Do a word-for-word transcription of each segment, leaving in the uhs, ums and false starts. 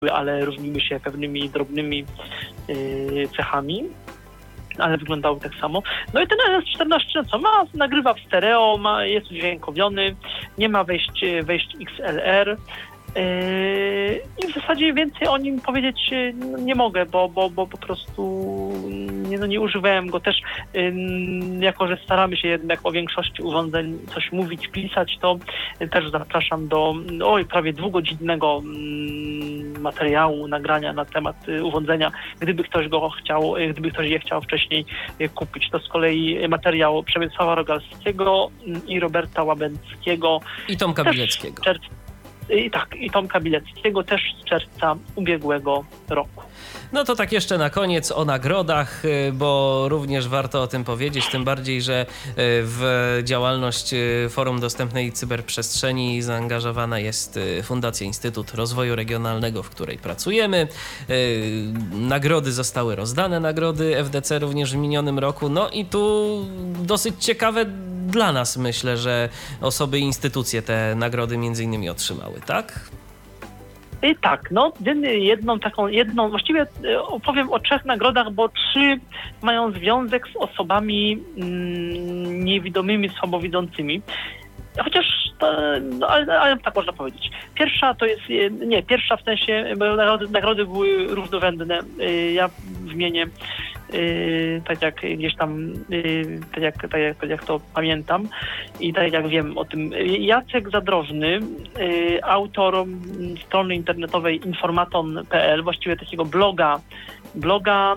ale różniły się pewnymi drobnymi cechami, ale wyglądały tak samo. No i ten N S czternaście, co ma, nagrywa w stereo, ma, jest udźwiękowiony, nie ma wejść, wejść X L R. I w zasadzie więcej o nim powiedzieć nie mogę, bo, bo, bo po prostu nie, no nie używałem go też, jako że staramy się jednak o większości urządzeń coś mówić, pisać, to też zapraszam do oj, prawie dwugodzinnego materiału, nagrania na temat urządzenia, gdyby ktoś go chciał, gdyby ktoś je chciał wcześniej kupić. To z kolei materiał Przemysława Rogalskiego i Roberta Łabęckiego. I Tomka Bileckiego. I tak, i Tomka Bileckiego też z czerwca ubiegłego roku. No to tak jeszcze na koniec o nagrodach, bo również warto o tym powiedzieć, tym bardziej, że w działalność Forum Dostępnej Cyberprzestrzeni zaangażowana jest Fundacja Instytut Rozwoju Regionalnego, w której pracujemy. Nagrody zostały rozdane, nagrody F D C również w minionym roku, no i tu dosyć ciekawe dla nas, myślę, że osoby i instytucje te nagrody między innymi otrzymały, tak? I tak, no jedną taką, jedną, właściwie opowiem o trzech nagrodach, bo trzy mają związek z osobami mm, niewidomymi, słabowidzącymi. Chociaż, to, no, ale, ale tak można powiedzieć. Pierwsza to jest, nie, pierwsza w sensie, bo nagrody, nagrody były równorzędne. Ja wymienię, tak jak gdzieś tam, tak jak, tak jak, tak jak to pamiętam i tak jak wiem o tym. Jacek Zadrożny, autor strony internetowej informaton kropka p l, właściwie takiego bloga, bloga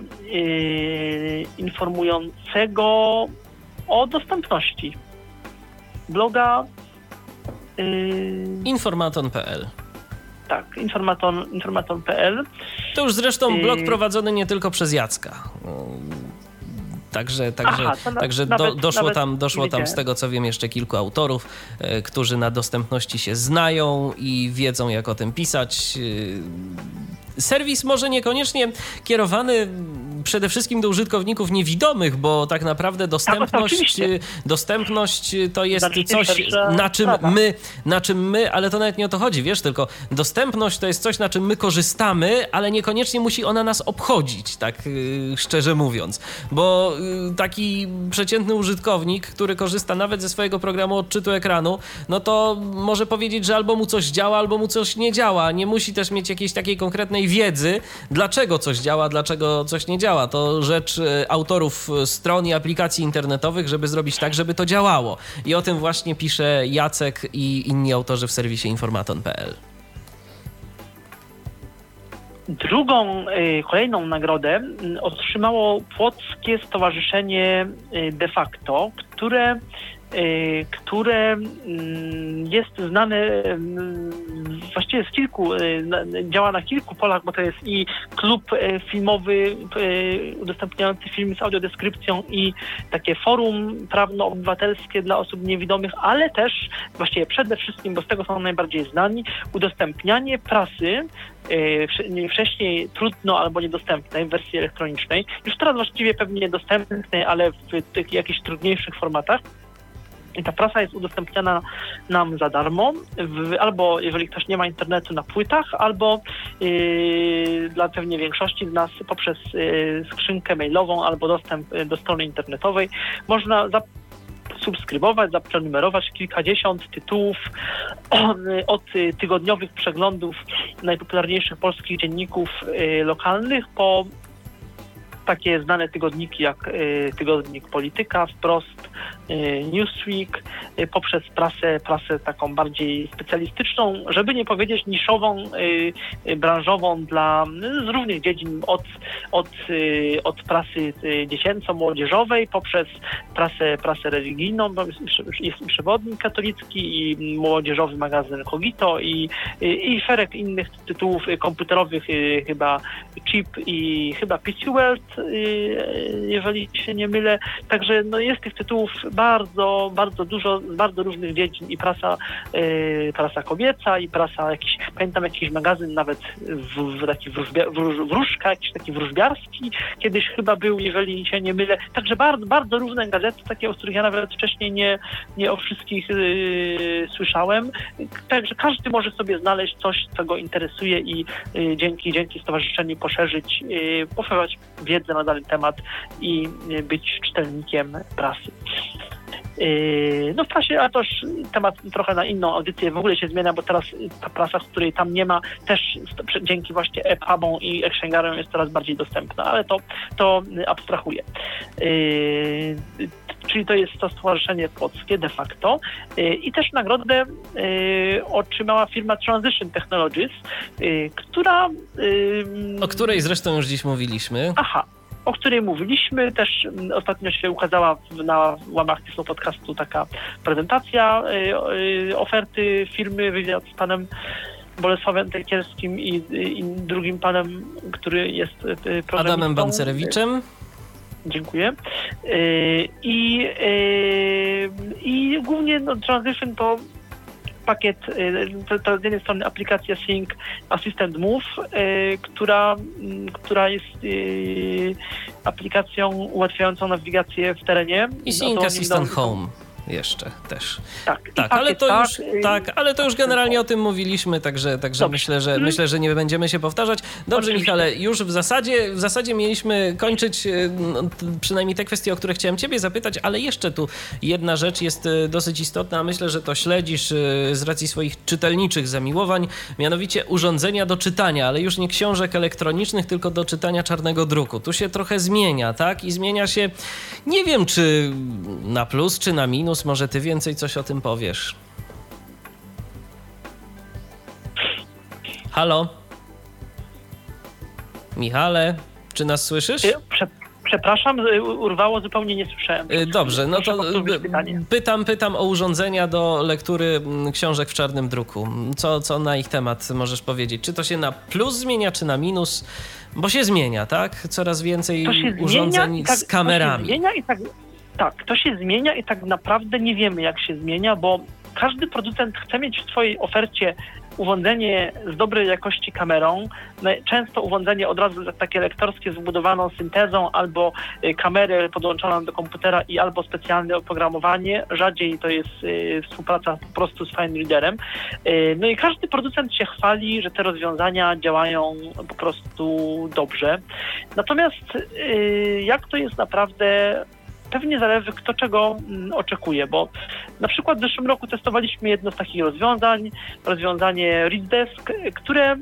informującego o dostępności. Bloga yy... informaton kropka p l. Tak, informaton, informaton kropka p l. To już zresztą blog yy... prowadzony nie tylko przez Jacka. Także, także, Aha, na, także nawet, do, doszło nawet tam, doszło tam z tego, co wiem, jeszcze kilku autorów, e, którzy na dostępności się znają i wiedzą, jak o tym pisać. E, serwis może niekoniecznie kierowany przede wszystkim do użytkowników niewidomych, bo tak naprawdę dostępność, tak, dostępność to jest znaczy, coś, na czym my, na czym my, ale to nawet nie o to chodzi, wiesz, tylko dostępność to jest coś, na czym my korzystamy, ale niekoniecznie musi ona nas obchodzić, tak yy, szczerze mówiąc, bo yy, taki przeciętny użytkownik, który korzysta nawet ze swojego programu odczytu ekranu, no to może powiedzieć, że albo mu coś działa, albo mu coś nie działa. Nie musi też mieć jakiejś takiej konkretnej wiedzy, dlaczego coś działa, dlaczego coś nie działa. To rzecz autorów stron i aplikacji internetowych, żeby zrobić tak, żeby to działało. I o tym właśnie pisze Jacek i inni autorzy w serwisie informaton kropka p l. Drugą, kolejną nagrodę otrzymało Płockie Stowarzyszenie De Facto, które które jest znane właściwie z kilku, działa na kilku polach, bo to jest i klub filmowy udostępniający filmy z audiodeskrypcją i takie forum prawno-obywatelskie dla osób niewidomych, ale też właściwie przede wszystkim, bo z tego są najbardziej znani, udostępnianie prasy wcześniej trudno albo niedostępnej w wersji elektronicznej, już teraz właściwie pewnie dostępnej, ale w tych jakichś trudniejszych formatach. I ta prasa jest udostępniana nam za darmo, w, albo jeżeli ktoś nie ma internetu na płytach, albo yy, dla pewnie większości z nas poprzez yy, skrzynkę mailową albo dostęp do strony internetowej. Można subskrybować, zaprenumerować kilkadziesiąt tytułów od tygodniowych przeglądów najpopularniejszych polskich dzienników yy, lokalnych po takie znane tygodniki jak y, tygodnik Polityka, Wprost, y, Newsweek, y, poprzez prasę, prasę taką bardziej specjalistyczną, żeby nie powiedzieć niszową, y, y, branżową dla y, z różnych dziedzin, od, od, y, od prasy y, dziecięco-młodzieżowej, poprzez prasę, prasę religijną, jest i przewodnik katolicki, i młodzieżowy magazyn Kogito, i, y, i szereg innych tytułów y, komputerowych, y, chyba Chip i chyba P C World, jeżeli się nie mylę. Także no jest tych tytułów bardzo, bardzo dużo, z bardzo różnych dziedzin i prasa, yy, prasa kobieca i prasa jakiś, pamiętam jakiś magazyn nawet w, w taki wróżbia, wróż, wróżka, jakiś taki wróżbiarski kiedyś chyba był, jeżeli się nie mylę. Także bardzo, bardzo różne gazety, takie, o których ja nawet wcześniej nie, nie o wszystkich yy, słyszałem. Także każdy może sobie znaleźć coś, co go interesuje i yy, dzięki, dzięki stowarzyszeniu poszerzyć, yy, poszerzać wiedzę na dany temat i yy, być czytelnikiem prasy. Yy, no w prasie, a to już temat trochę na inną audycję w ogóle się zmienia, bo teraz ta prasa, z której tam nie ma, też dzięki właśnie e-pubom i e-księgarniom jest coraz bardziej dostępna, ale to, to abstrahuję. Yy, czyli to jest to stowarzyszenie płockie de facto yy, i też nagrodę yy, otrzymała firma Transition Technologies, yy, która... Yy, o której zresztą już dziś mówiliśmy. Aha. O której mówiliśmy, też ostatnio się ukazała na łamach tego podcastu taka prezentacja y, y, oferty firmy, wywiad z panem Bolesławem Tekielskim i, i drugim panem, który jest programistą. Adamem Bancerewiczem. Dziękuję. Y, I y, y, głównie no, Transition to pakiet, to, to z jednej strony aplikacja Sync Assistant Move, y, która, y, która jest y, aplikacją ułatwiającą nawigację w terenie. I Sync Assistant Home jeszcze też. Tak, tak, ale to już, tak, ale to już generalnie o tym mówiliśmy, także, także myślę, że myślę, że nie będziemy się powtarzać. Dobrze, oczywiście. Michale, już w zasadzie, w zasadzie mieliśmy kończyć no, przynajmniej te kwestie, o które chciałem ciebie zapytać, ale jeszcze tu jedna rzecz jest dosyć istotna, myślę, że to śledzisz z racji swoich czytelniczych zamiłowań, mianowicie urządzenia do czytania, ale już nie książek elektronicznych, tylko do czytania czarnego druku. Tu się trochę zmienia, tak? I zmienia się, nie wiem, czy na plus, czy na minus. Może ty więcej coś o tym powiesz. Halo? Michale, czy nas słyszysz? Prze- przepraszam, urwało, zupełnie nie słyszałem. Dobrze, no to pytam, pytam o urządzenia do lektury książek w czarnym druku. Co, co na ich temat możesz powiedzieć? Czy to się na plus zmienia, czy na minus? Bo się zmienia, tak? Coraz więcej urządzeń tak, z kamerami. To się zmienia i tak... Tak, to się zmienia i tak naprawdę nie wiemy, jak się zmienia, bo każdy producent chce mieć w swojej ofercie urządzenie z dobrej jakości kamerą, często urządzenie od razu takie lektorskie z wbudowaną syntezą albo kamerę podłączoną do komputera i albo specjalne oprogramowanie, rzadziej to jest y, współpraca po prostu z Fine Readerem. Y, no i każdy producent się chwali, że te rozwiązania działają po prostu dobrze. Natomiast y, jak to jest naprawdę... Pewnie zależy, kto czego oczekuje, bo na przykład w zeszłym roku testowaliśmy jedno z takich rozwiązań, rozwiązanie ReadDesk, które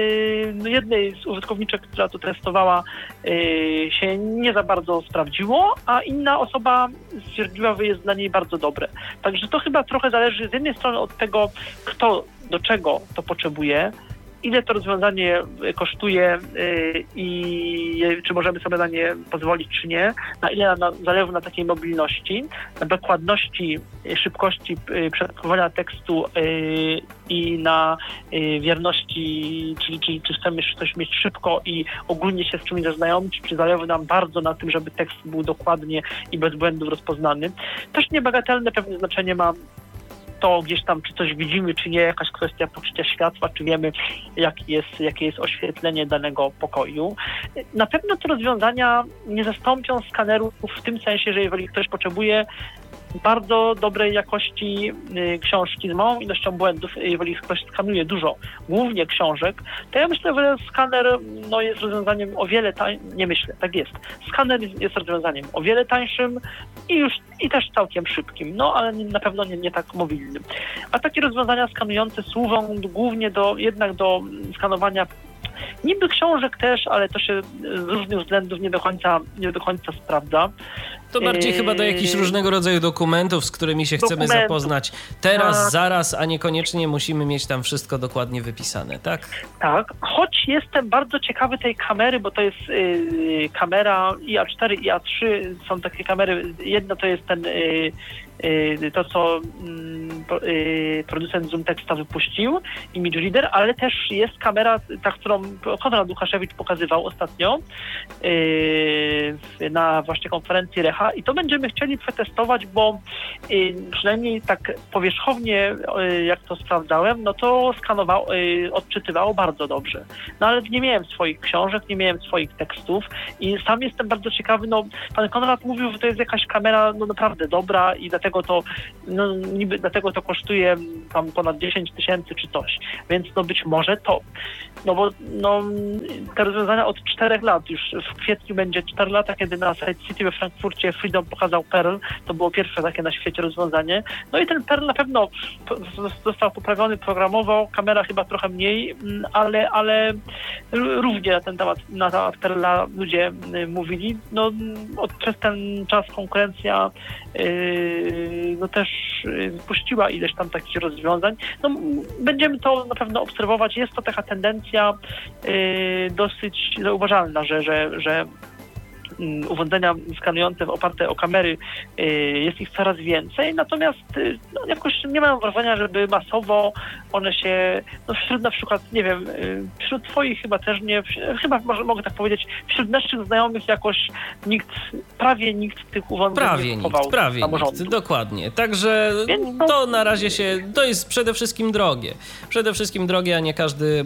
yy, jednej z użytkowniczek, która to testowała, yy, się nie za bardzo sprawdziło, a inna osoba stwierdziła, że jest dla niej bardzo dobre. Także to chyba trochę zależy z jednej strony od tego, kto do czego to potrzebuje, ile to rozwiązanie kosztuje yy, i czy możemy sobie na nie pozwolić, czy nie, na ile na, zależy na takiej mobilności, na dokładności, szybkości yy, przetwarzania tekstu yy, i na yy, wierności, czyli, czyli czy chcemy coś mieć szybko i ogólnie się z czymś zaznajomić, czy zależy nam bardzo na tym, żeby tekst był dokładnie i bez błędów rozpoznany. Też niebagatelne pewne znaczenie ma to gdzieś tam, czy coś widzimy, czy nie, jakaś kwestia poczucia światła, czy wiemy, jak jest, jakie jest oświetlenie danego pokoju. Na pewno te rozwiązania nie zastąpią skanerów w tym sensie, że jeżeli ktoś potrzebuje bardzo dobrej jakości y, książki z małą ilością błędów, jeżeli ktoś skanuje dużo, głównie książek, to ja myślę, że skaner no, jest rozwiązaniem o wiele tańszym, nie myślę, tak jest. Skaner jest rozwiązaniem o wiele tańszym i już i też całkiem szybkim, no ale na pewno nie, nie tak mobilnym. A takie rozwiązania skanujące służą głównie do, jednak do skanowania niby książek też, ale to się z różnych względów nie do końca, nie do końca sprawdza. To bardziej eee, chyba do jakichś różnego rodzaju dokumentów, z którymi się chcemy dokumentów. zapoznać teraz, tak. zaraz, a niekoniecznie musimy mieć tam wszystko dokładnie wypisane, tak? Tak, choć jestem bardzo ciekawy tej kamery, bo to jest yy, kamera i A cztery i A trzy, są takie kamery, jedna to jest ten yy, to, co producent Zoom Texta wypuścił, Image Reader, ale też jest kamera, ta, którą Konrad Łukaszewicz pokazywał ostatnio na właśnie konferencji Recha i to będziemy chcieli przetestować, bo przynajmniej tak powierzchownie, jak to sprawdzałem, no to skanowało, odczytywało bardzo dobrze. No ale nie miałem swoich książek, nie miałem swoich tekstów i sam jestem bardzo ciekawy, no pan Konrad mówił, że to jest jakaś kamera no naprawdę dobra i dlatego to no niby dlatego to kosztuje tam ponad dziesięć tysięcy czy coś, więc no być może to, no bo no te rozwiązania od czterech lat, już w kwietniu będzie cztery lata, kiedy na Side City we Frankfurcie Freedom pokazał Pearl, to było pierwsze takie na świecie rozwiązanie, no i ten Pearl na pewno został poprawiony programowo, kamera chyba trochę mniej, ale, ale równie na ten temat, na temat Pearla ludzie mówili, no od, przez ten czas konkurencja yy, no też wypuściła ileś tam takich rozwiązań. No, będziemy to na pewno obserwować. Jest to taka tendencja yy, dosyć zauważalna, że, że, że urządzenia skanujące oparte o kamery, jest ich coraz więcej, natomiast no, jakoś nie mam wrażenia, żeby masowo one się, no wśród na przykład, nie wiem, wśród twoich chyba też nie, chyba może, mogę tak powiedzieć, wśród naszych znajomych jakoś nikt, prawie nikt tych urządzeń prawie nie kupował. Nikt, prawie nikt, dokładnie. Także to... to na razie się, to jest przede wszystkim drogie. Przede wszystkim drogie, a nie każdy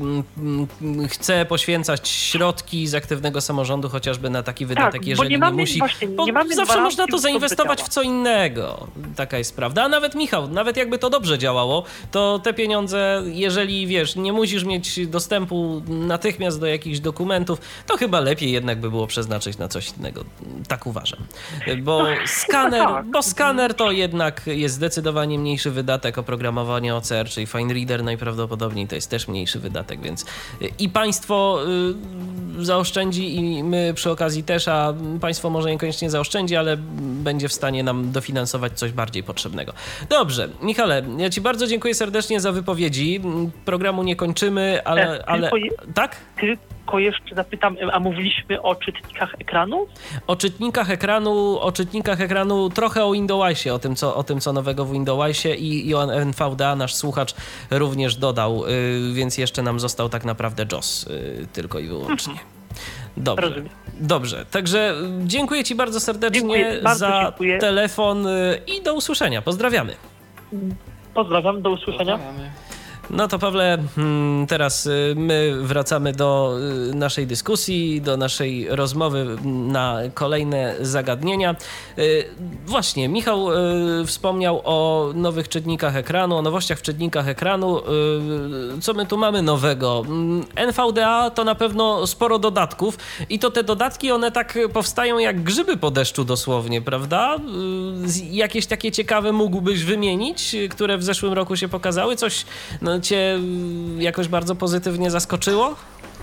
chce poświęcać środki z aktywnego samorządu chociażby na taki wydatek, tak, jeżeli nie, mamy, nie musi. właśnie, Bo nie mamy zawsze można to zainwestować działa. w co innego. Taka jest prawda. A nawet Michał, nawet jakby to dobrze działało, to te pieniądze, jeżeli wiesz, nie musisz mieć dostępu natychmiast do jakichś dokumentów, to chyba lepiej jednak by było przeznaczyć na coś innego. Tak uważam. Bo skaner, tak. bo skaner to jednak jest zdecydowanie mniejszy wydatek, oprogramowanie O C R, czyli Fine Reader najprawdopodobniej to jest też mniejszy wydatek, więc i państwo y, zaoszczędzi i my przy okazji też, a państwo może niekoniecznie zaoszczędzi, ale będzie w stanie nam dofinansować coś bardziej potrzebnego. Dobrze, Michale, ja ci bardzo dziękuję serdecznie za wypowiedzi. Programu nie kończymy, ale... ale... Je... Tak? Tylko jeszcze zapytam, a mówiliśmy o czytnikach ekranu? O czytnikach ekranu, o czytnikach ekranu, trochę o Windowsie, o tym, co, o tym, co nowego w Windowsie i, i o N V D A nasz słuchacz również dodał, yy, więc jeszcze nam został tak naprawdę J O S yy, tylko i wyłącznie. Dobrze, Rozumiem. dobrze. Także dziękuję ci bardzo serdecznie dziękuję, bardzo za dziękuję. telefon i do usłyszenia. Pozdrawiamy. Pozdrawiam, do usłyszenia. Pozdrawiamy. No to Pawle, teraz my wracamy do naszej dyskusji, do naszej rozmowy na kolejne zagadnienia. Właśnie, Michał wspomniał o nowych czytnikach ekranu, o nowościach w czytnikach ekranu. Co my tu mamy nowego? N V D A to na pewno sporo dodatków i to te dodatki, one tak powstają jak grzyby po deszczu dosłownie, prawda? Jakieś takie ciekawe mógłbyś wymienić, które w zeszłym roku się pokazały? Coś... No, cię jakoś bardzo pozytywnie zaskoczyło?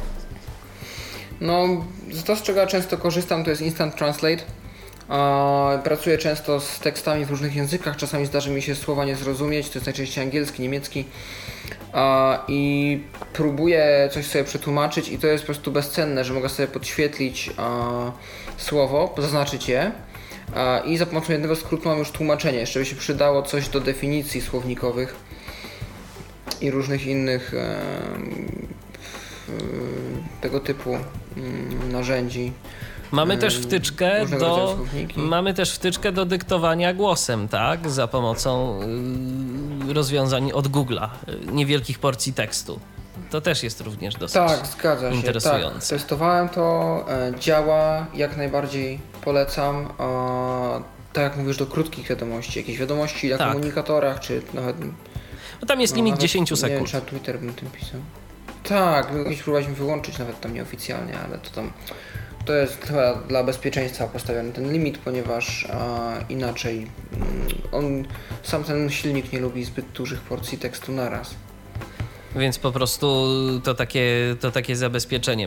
No, to, z czego ja często korzystam, to jest Instant Translate. Pracuję często z tekstami w różnych językach, czasami zdarzy mi się słowa nie zrozumieć, to jest najczęściej angielski, niemiecki i próbuję coś sobie przetłumaczyć i to jest po prostu bezcenne, że mogę sobie podświetlić słowo, zaznaczyć je i za pomocą jednego skrótu mam już tłumaczenie. Jeszcze by się przydało coś do definicji słownikowych i różnych innych e, e, tego typu m, narzędzi. Mamy też wtyczkę do mamy też wtyczkę do dyktowania głosem, tak? Za pomocą y, rozwiązań od Google'a, y, niewielkich porcji tekstu. To też jest również dosyć tak, zgadza się, interesujące. Tak, testowałem to, e, działa, jak najbardziej polecam. E, tak jak mówisz, do krótkich wiadomości, jakieś wiadomości na tak. komunikatorach, czy nawet... No tam jest limit no, dziesięć sekund. Nie wiem, czy na Twitter bym tym pisał. Tak, kiedyś próbowaliśmy wyłączyć nawet tam nieoficjalnie, ale to tam to jest chyba dla bezpieczeństwa postawiony ten limit, ponieważ a, inaczej on sam ten silnik nie lubi zbyt dużych porcji tekstu naraz. Więc po prostu to takie, to takie zabezpieczenie.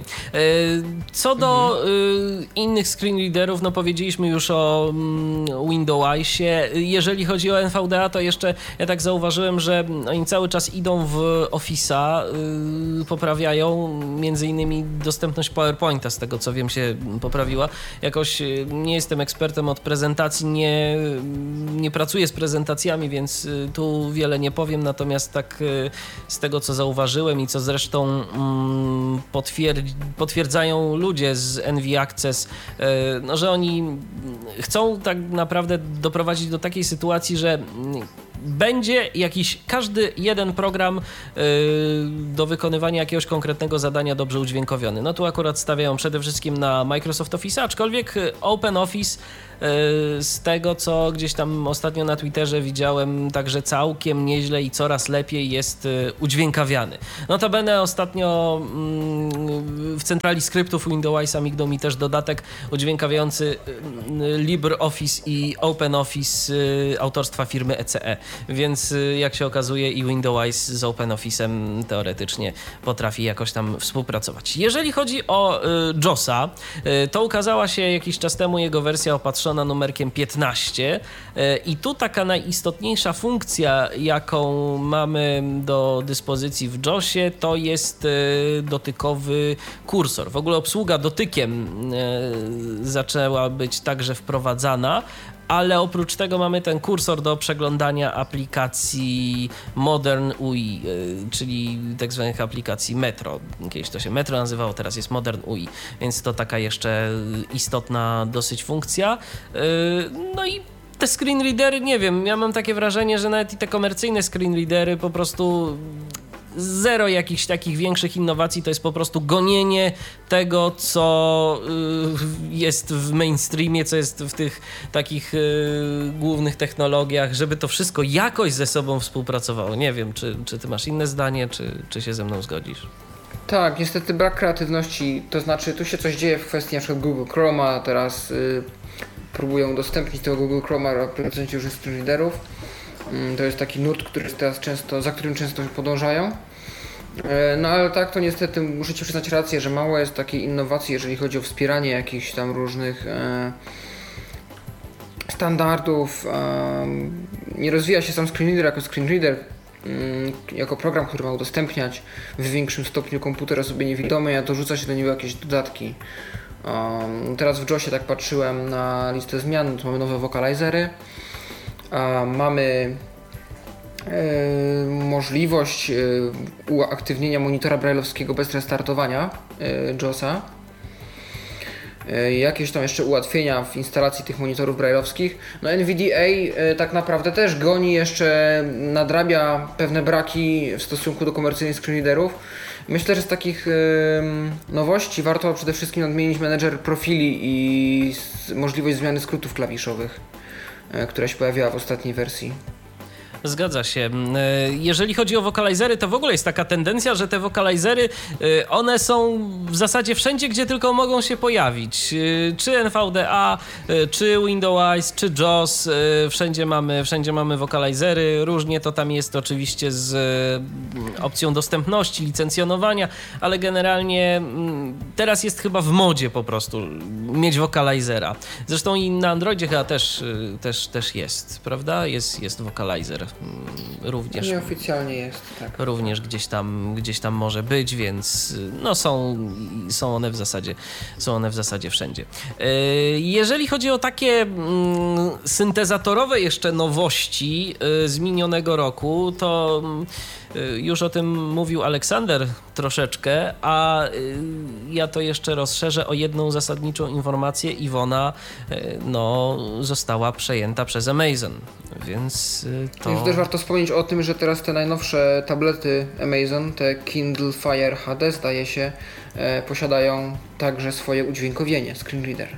Co do mhm. innych screen readerów, no powiedzieliśmy już o Windowsie. Jeżeli chodzi o N V D A, to jeszcze ja tak zauważyłem, że oni cały czas idą w Office'a, poprawiają, między innymi dostępność PowerPointa, z tego co wiem, się poprawiła. Jakoś nie jestem ekspertem od prezentacji, nie, nie pracuję z prezentacjami, więc tu wiele nie powiem, natomiast tak z tego co zauważyłem i co zresztą mm, potwierdzi, potwierdzają ludzie z N V Access, no, że oni chcą tak naprawdę doprowadzić do takiej sytuacji, że będzie jakiś, każdy jeden program yy, do wykonywania jakiegoś konkretnego zadania dobrze udźwiękowiony. No tu akurat stawiają przede wszystkim na Microsoft Office, aczkolwiek OpenOffice yy, z tego, co gdzieś tam ostatnio na Twitterze widziałem, także całkiem nieźle i coraz lepiej jest yy, udźwiękawiany. Notabene ostatnio yy, w centrali skryptów Windowsa mignął mi też dodatek udźwiękawiający yy, LibreOffice i OpenOffice yy, autorstwa firmy E C E. Więc jak się okazuje i Windows z OpenOffice'em teoretycznie potrafi jakoś tam współpracować. Jeżeli chodzi o y, JOSa, y, to ukazała się jakiś czas temu jego wersja opatrzona numerkiem piętnaście y, i tu taka najistotniejsza funkcja, jaką mamy do dyspozycji w JOSie, to jest y, dotykowy kursor. W ogóle obsługa dotykiem y, zaczęła być także wprowadzana, ale oprócz tego mamy ten kursor do przeglądania aplikacji Modern U I, czyli tak zwanych aplikacji Metro. Kiedyś to się Metro nazywało, teraz jest Modern U I, więc to taka jeszcze istotna dosyć funkcja. No i te screen readery, nie wiem, ja mam takie wrażenie, że nawet i te komercyjne screen readery po prostu zero jakichś takich większych innowacji, to jest po prostu gonienie tego, co jest w mainstreamie, co jest w tych takich głównych technologiach, żeby to wszystko jakoś ze sobą współpracowało. Nie wiem, czy, czy ty masz inne zdanie, czy, czy się ze mną zgodzisz? Tak, niestety brak kreatywności, to znaczy tu się coś dzieje w kwestii na przykład Google Chroma, teraz y, próbują udostępnić tego Google Chroma producenci różnych screen readerów. To jest taki nurt, który jest teraz często, za którym często podążają. No ale tak, to niestety muszę Ci przyznać rację, że mało jest takiej innowacji, jeżeli chodzi o wspieranie jakichś tam różnych e, standardów. E, nie rozwija się sam screen reader jako screen reader, e, jako program, który ma udostępniać w większym stopniu komputer osobie niewidomej, a dorzuca się do niego jakieś dodatki. E, teraz w JOSie tak patrzyłem na listę zmian, to mamy nowe vocalizery. Mamy e, możliwość e, uaktywnienia monitora braille'owskiego bez restartowania e, JOSa. E, jakieś tam jeszcze ułatwienia w instalacji tych monitorów braille'owskich. No N V D A e, tak naprawdę też goni jeszcze, nadrabia pewne braki w stosunku do komercyjnych screen readerów. Myślę, że z takich e, nowości warto przede wszystkim nadmienić menedżer profili i możliwość zmiany skrótów klawiszowych, która się pojawiła w ostatniej wersji. Zgadza się. Jeżeli chodzi o wokalizery, to w ogóle jest taka tendencja, że te wokalizery, one są w zasadzie wszędzie, gdzie tylko mogą się pojawić. Czy N V D A, czy Windows, czy JOS, wszędzie mamy, wszędzie mamy wokalizery. Różnie to tam jest oczywiście z opcją dostępności, licencjonowania, ale generalnie teraz jest chyba w modzie po prostu mieć wokalizera. Zresztą i na Androidzie chyba też, też, też jest, prawda? Jest, jest wokalizer. Również, nieoficjalnie jest, tak. Również gdzieś tam, gdzieś tam może być, więc no są, są one w zasadzie, są one w zasadzie wszędzie. Jeżeli chodzi o takie syntezatorowe jeszcze nowości z minionego roku, to już o tym mówił Aleksander troszeczkę, a ja to jeszcze rozszerzę o jedną zasadniczą informację. Iwona no, została przejęta przez Amazon, więc to... Więc też warto wspomnieć o tym, że teraz te najnowsze tablety Amazon, te Kindle Fire H D, zdaje się, e, posiadają także swoje udźwiękowienie, screen reader.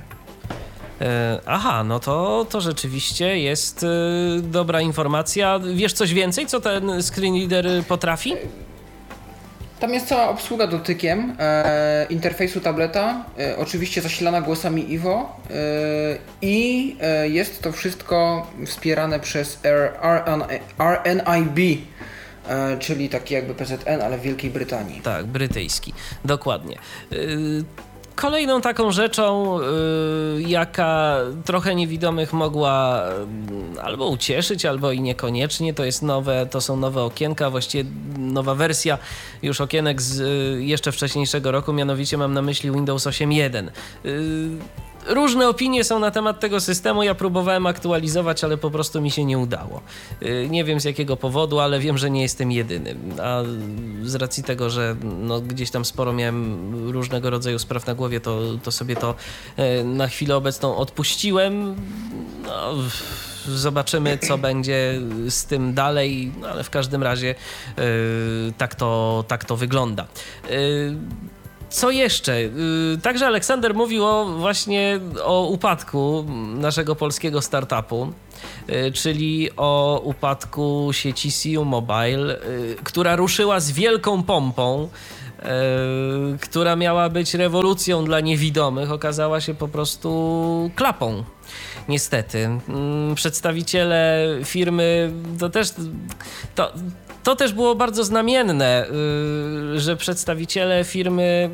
Aha, no to, to rzeczywiście jest dobra informacja. Wiesz coś więcej, co ten screen reader potrafi? Tam jest cała obsługa dotykiem e, interfejsu tableta, e, oczywiście zasilana głosami I V O e, i e, jest to wszystko wspierane przez R N I B czyli taki jakby P Z N, ale w Wielkiej Brytanii. Tak, brytyjski, dokładnie. Kolejną taką rzeczą, yy, jaka trochę niewidomych mogła yy, albo ucieszyć, albo i niekoniecznie, to jest nowe, to są nowe okienka, właściwie nowa wersja już okienek z yy, jeszcze wcześniejszego roku, mianowicie mam na myśli Windows osiem jeden. Yy, Różne opinie są na temat tego systemu. Ja próbowałem aktualizować, ale po prostu mi się nie udało. Nie wiem z jakiego powodu, ale wiem, że nie jestem jedyny. A z racji tego, że no gdzieś tam sporo miałem różnego rodzaju spraw na głowie, to, to sobie to na chwilę obecną odpuściłem. No, zobaczymy, co będzie z tym dalej, ale w każdym razie yy, tak to, tak to wygląda. Yy, Co jeszcze? Także Aleksander mówił o właśnie o upadku naszego polskiego startupu, czyli o upadku sieci C U Mobile, która ruszyła z wielką pompą, która miała być rewolucją dla niewidomych, okazała się po prostu klapą. Niestety. Przedstawiciele firmy to też... To, To też było bardzo znamienne, że przedstawiciele firmy,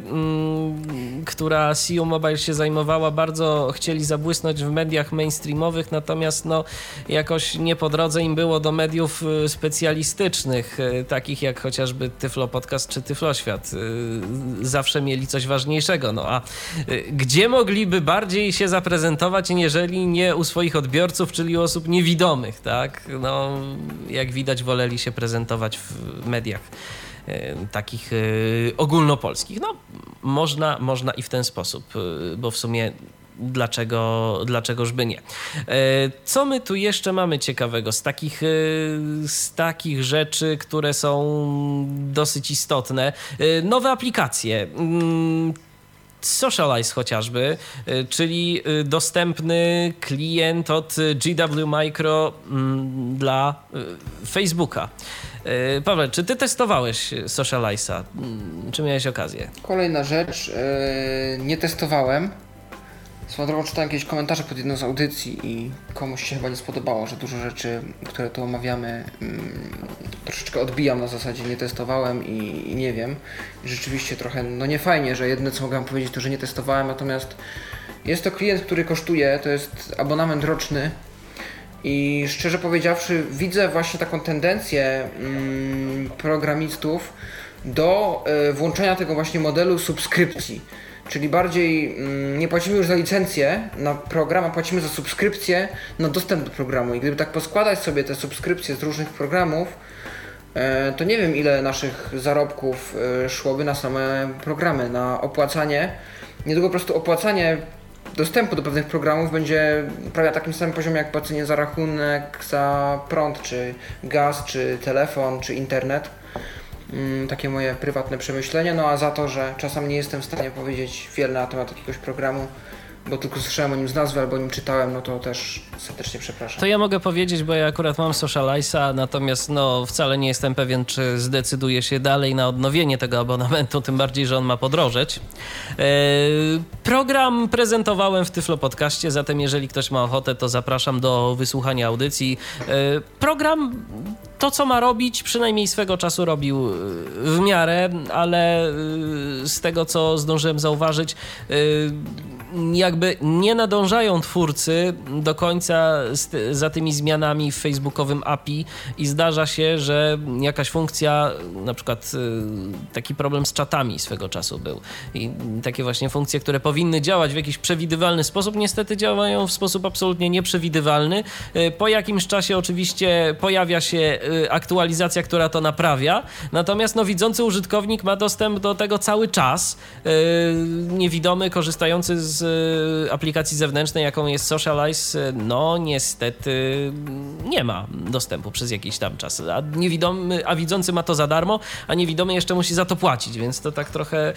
która C U Mobile się zajmowała, bardzo chcieli zabłysnąć w mediach mainstreamowych, natomiast no, jakoś nie po drodze im było do mediów specjalistycznych, takich jak chociażby Tyflo Podcast czy Tyfloświat. Zawsze mieli coś ważniejszego. No a gdzie mogliby bardziej się zaprezentować, jeżeli nie u swoich odbiorców, czyli u osób niewidomych, tak? No, jak widać, woleli się prezentować w mediach e, takich e, ogólnopolskich. No, można, można i w ten sposób, e, bo w sumie dlaczego, dlaczegoż by nie. E, co my tu jeszcze mamy ciekawego z takich, e, z takich rzeczy, które są dosyć istotne? E, nowe aplikacje. Mm, Socialize chociażby, czyli dostępny klient od G W Micro dla Facebooka. Paweł, czy ty testowałeś Socialize'a? Czy miałeś okazję? Kolejna rzecz, nie testowałem. Swoją drogą czytałem jakieś komentarze pod jedną z audycji i komuś się chyba nie spodobało, że dużo rzeczy, które tu omawiamy, troszeczkę odbijam na zasadzie nie testowałem i, i nie wiem. I rzeczywiście trochę, no nie fajnie, że jedyne co mogę powiedzieć to, że nie testowałem, natomiast jest to klient, który kosztuje, to jest abonament roczny i szczerze powiedziawszy widzę właśnie taką tendencję mm, programistów do y, włączenia tego właśnie modelu subskrypcji. Czyli bardziej mm, nie płacimy już za licencję na program, a płacimy za subskrypcję na dostęp do programu. I gdyby tak poskładać sobie te subskrypcje z różnych programów, e, to nie wiem ile naszych zarobków e, szłoby na same programy, na opłacanie. Niedługo po prostu opłacanie dostępu do pewnych programów będzie prawie na takim samym poziomie jak płacenie za rachunek, za prąd, czy gaz, czy telefon, czy internet. Takie moje prywatne przemyślenie, no a za to, że czasem nie jestem w stanie powiedzieć wiele na temat jakiegoś programu, bo tylko słyszałem o nim z nazwy albo o nim czytałem, no to też serdecznie przepraszam. To ja mogę powiedzieć, bo ja akurat mam Socialize'a, natomiast no wcale nie jestem pewien, czy zdecyduję się dalej na odnowienie tego abonamentu, tym bardziej, że on ma podrożeć. Yy, program prezentowałem w Tyflo Podcaście, zatem jeżeli ktoś ma ochotę, to zapraszam do wysłuchania audycji. Yy, program to, co ma robić, przynajmniej swego czasu robił w miarę, ale z tego, co zdążyłem zauważyć, jakby nie nadążają twórcy do końca za tymi zmianami w facebookowym A P I i zdarza się, że jakaś funkcja, na przykład taki problem z czatami swego czasu był i takie właśnie funkcje, które powinny działać w jakiś przewidywalny sposób, niestety działają w sposób absolutnie nieprzewidywalny. Po jakimś czasie oczywiście pojawia się aktualizacja, która to naprawia, natomiast no, widzący użytkownik ma dostęp do tego cały czas. Niewidomy, korzystający z aplikacji zewnętrznej, jaką jest Socialize, no niestety nie ma dostępu przez jakiś tam czas. A niewidomy, a widzący ma to za darmo, a niewidomy jeszcze musi za to płacić, więc to tak trochę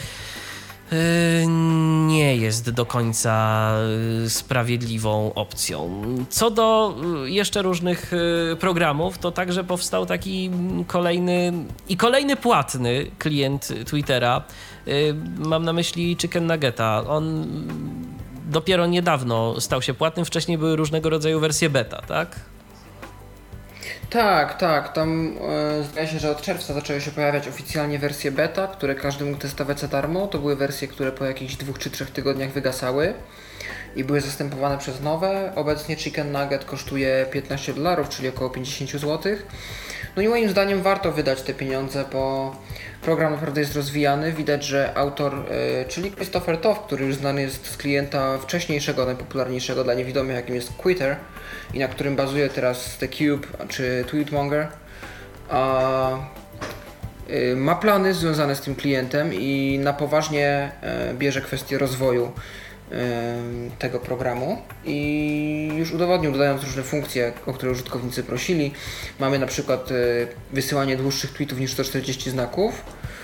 nie jest do końca sprawiedliwą opcją. Co do jeszcze różnych programów, to także powstał taki kolejny i kolejny płatny klient Twittera. Mam na myśli Chicken Nuggeta. On dopiero niedawno stał się płatnym, wcześniej były różnego rodzaju wersje beta, tak? Tak, tak. Tam e, zdaje się, że od czerwca zaczęły się pojawiać oficjalnie wersje beta, które każdy mógł testować za darmo. To były wersje, które po jakichś dwóch czy trzech tygodniach wygasały i były zastępowane przez nowe. Obecnie Chicken Nugget kosztuje piętnaście dolarów, czyli około pięćdziesiąt złotych. No i moim zdaniem warto wydać te pieniądze, bo program naprawdę jest rozwijany. Widać, że autor, e, czyli Christopher Toth, który już znany jest z klienta wcześniejszego, najpopularniejszego dla niewidomych, jakim jest Twitter i na którym bazuje teraz The Cube czy Tweetmonger, a, y, ma plany związane z tym klientem i na poważnie y, bierze kwestię rozwoju y, tego programu i już udowodnił, dodając różne funkcje, o które użytkownicy prosili. Mamy na przykład y, wysyłanie dłuższych tweetów niż sto czterdzieści znaków,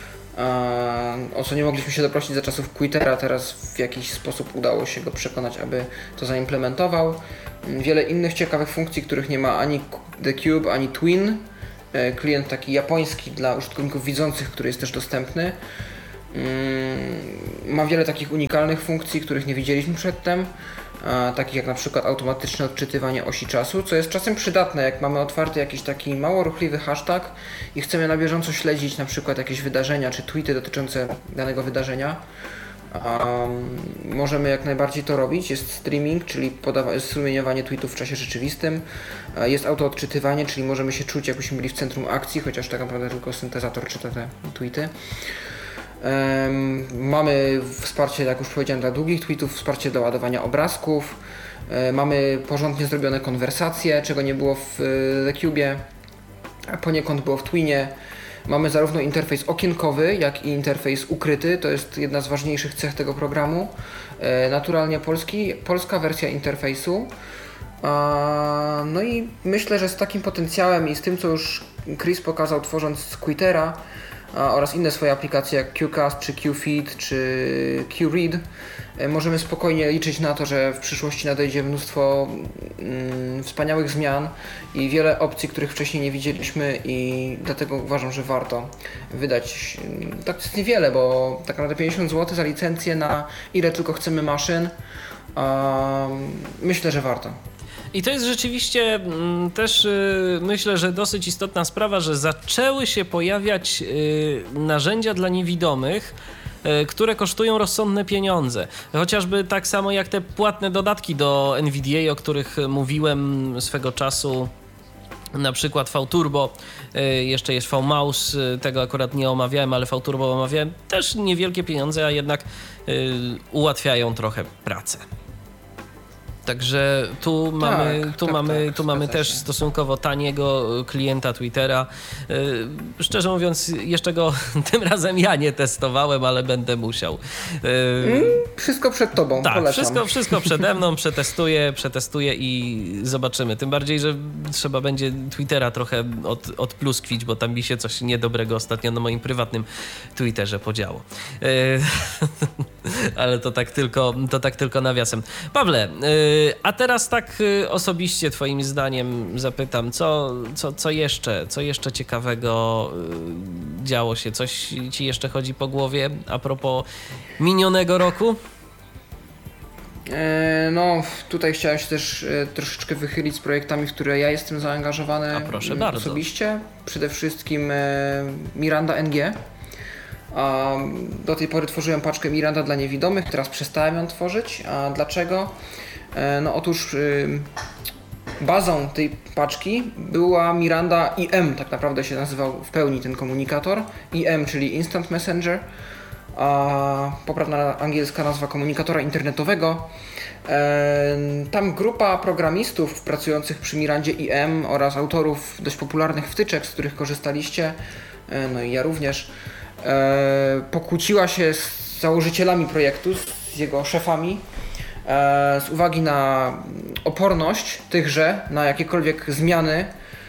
o co nie mogliśmy się doprosić za czasów Twittera, teraz w jakiś sposób udało się go przekonać, aby to zaimplementował. Wiele innych ciekawych funkcji, których nie ma ani The Cube, ani Twin. Klient taki japoński dla użytkowników widzących, który jest też dostępny. Ma wiele takich unikalnych funkcji, których nie widzieliśmy przedtem, takich jak na przykład automatyczne odczytywanie osi czasu, co jest czasem przydatne, jak mamy otwarty jakiś taki mało ruchliwy hashtag i chcemy na bieżąco śledzić na przykład jakieś wydarzenia czy tweety dotyczące danego wydarzenia. Um, możemy jak najbardziej to robić. Jest streaming, czyli podawa- strumieniowanie tweetów w czasie rzeczywistym. Jest autoodczytywanie, czyli możemy się czuć, jakbyśmy byli w centrum akcji, chociaż tak naprawdę tylko syntezator czyta te tweety. Um, mamy wsparcie, jak już powiedziałem, dla długich tweetów, wsparcie do ładowania obrazków. Um, mamy porządnie zrobione konwersacje, czego nie było w The Cubie, a poniekąd było w Twinie. Mamy zarówno interfejs okienkowy, jak i interfejs ukryty. To jest jedna z ważniejszych cech tego programu. E, naturalnie polski, polska wersja interfejsu. A, no i myślę, że z takim potencjałem i z tym, co już Chris pokazał tworząc Twittera a, oraz inne swoje aplikacje jak QCast, czy QFeed, czy QRead, e, możemy spokojnie liczyć na to, że w przyszłości nadejdzie mnóstwo mm, wspaniałych zmian i wiele opcji, których wcześniej nie widzieliśmy i dlatego uważam, że warto wydać tak jest niewiele, bo tak naprawdę pięćdziesiąt złotych za licencję na ile tylko chcemy maszyn. Um, myślę, że warto. I to jest rzeczywiście mm, też y, myślę, że dosyć istotna sprawa, że zaczęły się pojawiać y, narzędzia dla niewidomych, y, które kosztują rozsądne pieniądze. Chociażby tak samo jak te płatne dodatki do N V D A, o których mówiłem swego czasu. Na przykład V-Turbo, y, jeszcze jest V-Mouse, y, tego akurat nie omawiałem, ale V-Turbo omawiałem. Też niewielkie pieniądze, a jednak y, ułatwiają trochę pracę. Także tu tak, mamy, tu tak, mamy, tak, tu mamy też się. stosunkowo taniego klienta Twittera. Szczerze mówiąc, jeszcze go tym razem ja nie testowałem, ale będę musiał. Wszystko przed tobą, tak, polecam. Wszystko, wszystko przede mną, przetestuję, przetestuję i zobaczymy. Tym bardziej, że trzeba będzie Twittera trochę od, odpluskwić, bo tam mi się coś niedobrego ostatnio na moim prywatnym Twitterze podziało. Ale to tak tylko, to tak tylko nawiasem. Pawle, a teraz tak osobiście twoim zdaniem zapytam, co, co, co jeszcze, co jeszcze ciekawego działo się? Coś ci jeszcze chodzi po głowie a propos minionego roku? No, tutaj chciałem się też troszeczkę wychylić z projektami, w które ja jestem zaangażowany a proszę bardzo. osobiście. Przede wszystkim Miranda N G. Do tej pory tworzyłem paczkę Miranda dla niewidomych, teraz przestałem ją tworzyć. A dlaczego? No otóż bazą tej paczki była Miranda I M, tak naprawdę się nazywał w pełni ten komunikator. I M, czyli Instant Messenger, a poprawna angielska nazwa komunikatora internetowego. Tam grupa programistów pracujących przy Mirandzie I M oraz autorów dość popularnych wtyczek, z których korzystaliście, no i ja również, pokłóciła się z założycielami projektu, z jego szefami, z uwagi na oporność tychże, na jakiekolwiek zmiany,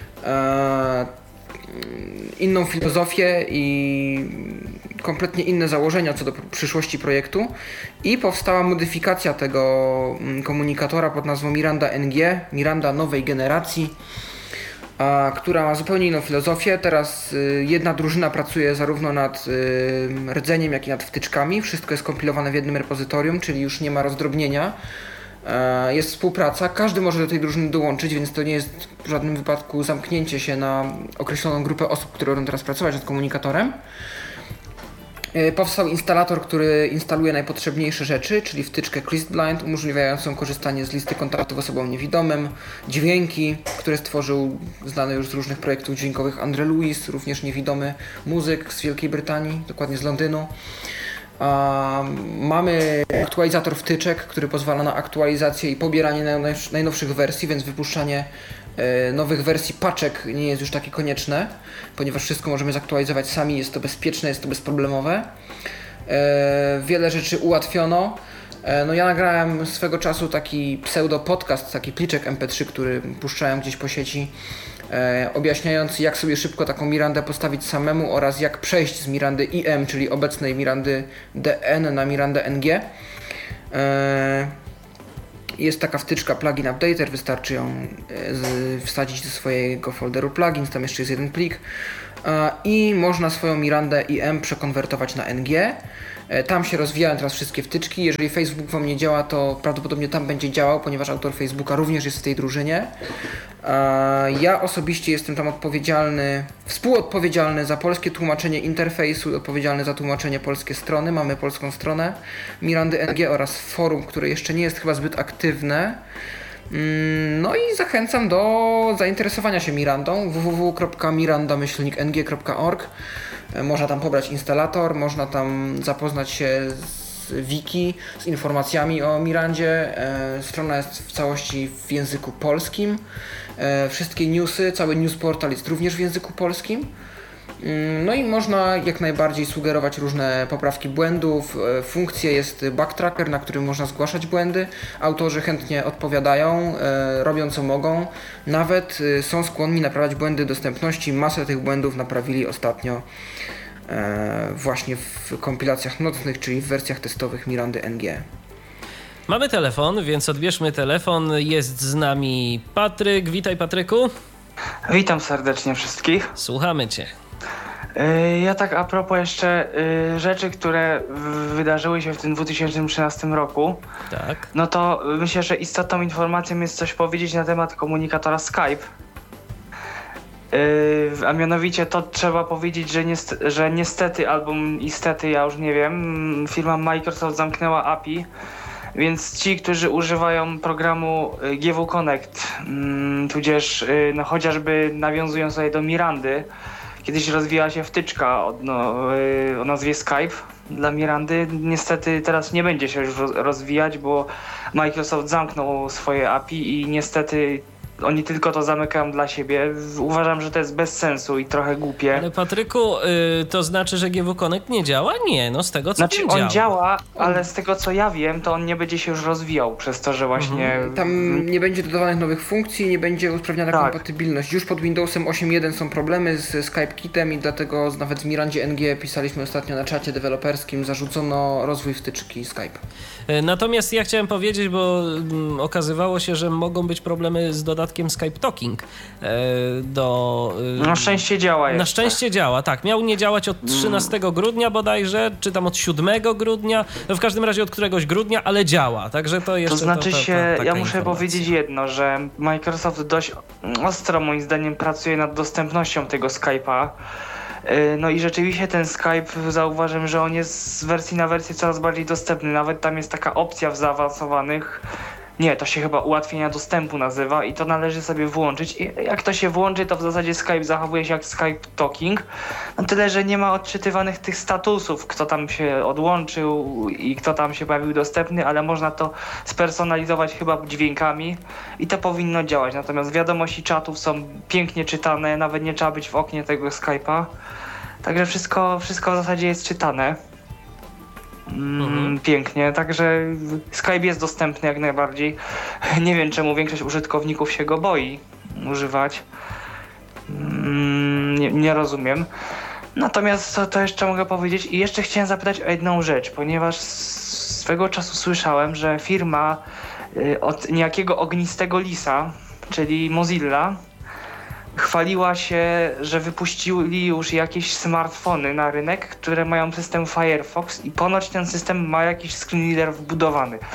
inną filozofię i kompletnie inne założenia co do przyszłości projektu i powstała modyfikacja tego komunikatora pod nazwą Miranda N G, Miranda nowej generacji, a, która ma zupełnie inną filozofię. Teraz y, jedna drużyna pracuje zarówno nad y, rdzeniem, jak i nad wtyczkami. Wszystko jest kompilowane w jednym repozytorium, czyli już nie ma rozdrobnienia. Jest współpraca, każdy może do tej drużyny dołączyć, więc to nie jest w żadnym wypadku zamknięcie się na określoną grupę osób, które będą teraz pracować nad komunikatorem. Powstał instalator, który instaluje najpotrzebniejsze rzeczy, czyli wtyczkę ClearBlind umożliwiającą korzystanie z listy kontaktów osobom niewidomym, dźwięki, które stworzył znany już z różnych projektów dźwiękowych Andre Lewis, również niewidomy muzyk z Wielkiej Brytanii, dokładnie z Londynu. Mamy aktualizator wtyczek, który pozwala na aktualizację i pobieranie najnowszych wersji, więc wypuszczanie nowych wersji paczek nie jest już takie konieczne, ponieważ wszystko możemy zaktualizować sami, jest to bezpieczne, jest to bezproblemowe. Wiele rzeczy ułatwiono. No ja nagrałem swego czasu taki pseudo podcast, taki pliczek em pe trzy, który puszczałem gdzieś po sieci, objaśniający, jak sobie szybko taką Mirandę postawić samemu oraz jak przejść z Mirandy I M, czyli obecnej Mirandy D N, na Mirandę N G. Jest taka wtyczka Plugin Updater, wystarczy ją wsadzić do swojego folderu plugins, tam jeszcze jest jeden plik i można swoją Mirandę I M przekonwertować na N G. Tam się rozwijają teraz wszystkie wtyczki. Jeżeli Facebook Wam nie działa, to prawdopodobnie tam będzie działał, ponieważ autor Facebooka również jest w tej drużynie. Ja osobiście jestem tam odpowiedzialny, współodpowiedzialny za polskie tłumaczenie interfejsu, odpowiedzialny za tłumaczenie polskie strony. Mamy polską stronę Mirandy N G oraz forum, które jeszcze nie jest chyba zbyt aktywne. No i zachęcam do zainteresowania się Mirandą. w w w kropka miranda myślnik n g kropka org. Można tam pobrać instalator, można tam zapoznać się z wiki, z informacjami o Mirandzie. Strona jest w całości w języku polskim. Wszystkie newsy, cały news portal jest również w języku polskim. No i można jak najbardziej sugerować różne poprawki błędów. Funkcja jest backtracker, na którym można zgłaszać błędy. Autorzy chętnie odpowiadają, robią co mogą. Nawet są skłonni naprawiać błędy dostępności. Masę tych błędów naprawili ostatnio właśnie w kompilacjach nocnych, czyli w wersjach testowych Mirandy N G. Mamy telefon, więc odbierzmy telefon. Jest z nami Patryk. Witaj, Patryku. Witam serdecznie wszystkich. Słuchamy Cię. Ja tak a propos jeszcze y, rzeczy, które wydarzyły się w tym dwa tysiące trzynastym roku, tak. No to myślę, że istotną informacją jest coś powiedzieć na temat komunikatora Skype. Y, a mianowicie to trzeba powiedzieć, że, niest- że niestety albo niestety, ja już nie wiem, firma Microsoft zamknęła A P I, więc ci, którzy używają programu G W Connect, mm, tudzież y, no, chociażby nawiązują sobie do Mirandy, kiedyś rozwijała się wtyczka o, no, yy, o nazwie Skype dla Mirandy. Niestety teraz nie będzie się już rozwijać, bo Microsoft zamknął swoje A P I i niestety oni tylko to zamykają dla siebie. Uważam, że to jest bez sensu i trochę głupie. Ale Patryku, yy, to znaczy, że G W Connect nie działa? Nie, no z tego co Znaczy wiem, on działa. działa, ale z tego co ja wiem, to on nie będzie się już rozwijał przez to, że właśnie... Mhm. Tam nie będzie dodawanych nowych funkcji, nie będzie usprawniana tak. kompatybilność. Już pod Windowsem osiem jeden są problemy z Skype Kitem i dlatego nawet w Mirandzie N G pisaliśmy ostatnio na czacie deweloperskim, zarzucono rozwój wtyczki Skype. Natomiast ja chciałem powiedzieć, bo mm, okazywało się, że mogą być problemy z dodatkiem Skype Talking e, do... E, na szczęście działa jeszcze. Na szczęście działa, tak. Miał nie działać od trzynastego grudnia bodajże, czy tam od siódmego grudnia, no w każdym razie od któregoś grudnia, ale działa, także to jeszcze... To znaczy to, to, to, się, taka ja muszę informacja. powiedzieć jedno, że Microsoft dość ostro moim zdaniem pracuje nad dostępnością tego Skype'a. No i rzeczywiście ten Skype, zauważyłem, że on jest z wersji na wersję coraz bardziej dostępny. Nawet tam jest taka opcja w zaawansowanych, nie, to się chyba ułatwienia dostępu nazywa i to należy sobie włączyć. I jak to się włączy, to w zasadzie Skype zachowuje się jak Skype Talking. No tyle, że nie ma odczytywanych tych statusów, kto tam się odłączył i kto tam się pojawił dostępny, ale można to spersonalizować chyba dźwiękami i to powinno działać. Natomiast wiadomości czatów są pięknie czytane, nawet nie trzeba być w oknie tego Skype'a. Także wszystko, wszystko w zasadzie jest czytane. Mm, mhm. Pięknie, także Skype jest dostępny jak najbardziej. Nie wiem, czemu większość użytkowników się go boi używać. Mm, nie, nie rozumiem. Natomiast to, to jeszcze mogę powiedzieć i jeszcze chciałem zapytać o jedną rzecz, ponieważ swego czasu słyszałem, że firma y, od niejakiego ognistego lisa, czyli Mozilla, chwaliła się, że wypuścili już jakieś smartfony na rynek, które mają system Firefox i ponoć ten system ma jakiś screen reader wbudowany.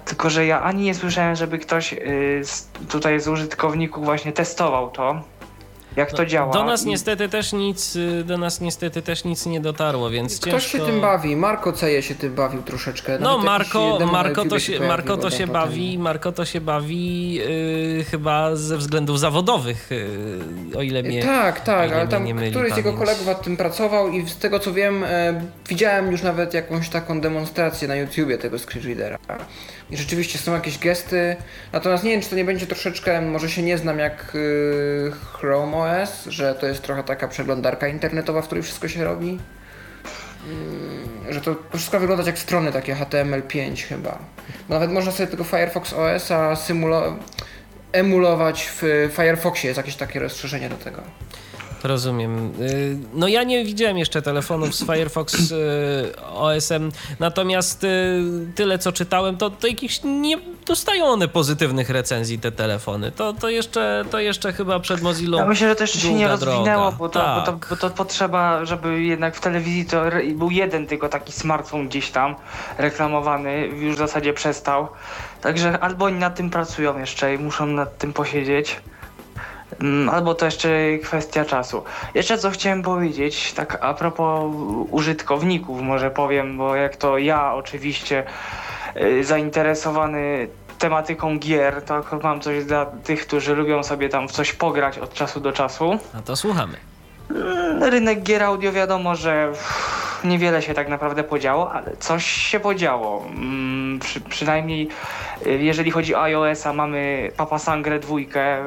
Tylko że ja ani nie słyszałem, żeby ktoś y, z, tutaj z użytkowników właśnie testował to, jak to działa. Do nas niestety też nic, do nas niestety też nic nie dotarło, więc Ktoś ciężko... się tym bawi, Marko Ceje się tym bawił troszeczkę. No Marko, Marko to się, pojawiło, Marko to się bawi, potem. Marko to się bawi yy, chyba ze względów zawodowych, yy, o ile mnie Tak, tak, ile ale mnie tam nie myli któryś z jego pamięć. kolegów nad tym pracował i z tego co wiem, e, widziałem już nawet jakąś taką demonstrację na YouTubie tego screenreadera. I rzeczywiście są jakieś gesty, natomiast nie wiem, czy to nie będzie troszeczkę, może się nie znam jak y, Chrome O S, że to jest trochę taka przeglądarka internetowa, w której wszystko się robi. Y, że to wszystko wygląda jak strony takie H T M L pięć chyba. Bo nawet można sobie tego Firefox O S-a symulo- emulować w Firefoxie, jest jakieś takie rozszerzenie do tego. Rozumiem. Yy, No ja nie widziałem jeszcze telefonów z Firefox yy, O S-em, natomiast yy, tyle co czytałem, to, to jakichś nie dostają one pozytywnych recenzji, te telefony. To, to, jeszcze, to jeszcze chyba przed Mozillą. Ja myślę, że to jeszcze się nie długa rozwinęło, droga. bo to, Tak. bo, to, bo to potrzeba, żeby jednak w telewizji to re- był jeden tylko taki smartfon gdzieś tam reklamowany, już w zasadzie przestał. Także albo oni nad tym pracują jeszcze i muszą nad tym posiedzieć. Albo to jeszcze kwestia czasu. Jeszcze co chciałem powiedzieć, tak a propos użytkowników może powiem, bo jak to ja oczywiście y, zainteresowany tematyką gier, to akurat mam coś dla tych, którzy lubią sobie tam w coś pograć od czasu do czasu. A to słuchamy. Rynek gier audio wiadomo, że niewiele się tak naprawdę podziało, ale coś się podziało. Mm, przy, przynajmniej y, jeżeli chodzi o iOS-a, mamy Papa Sangre dwójkę.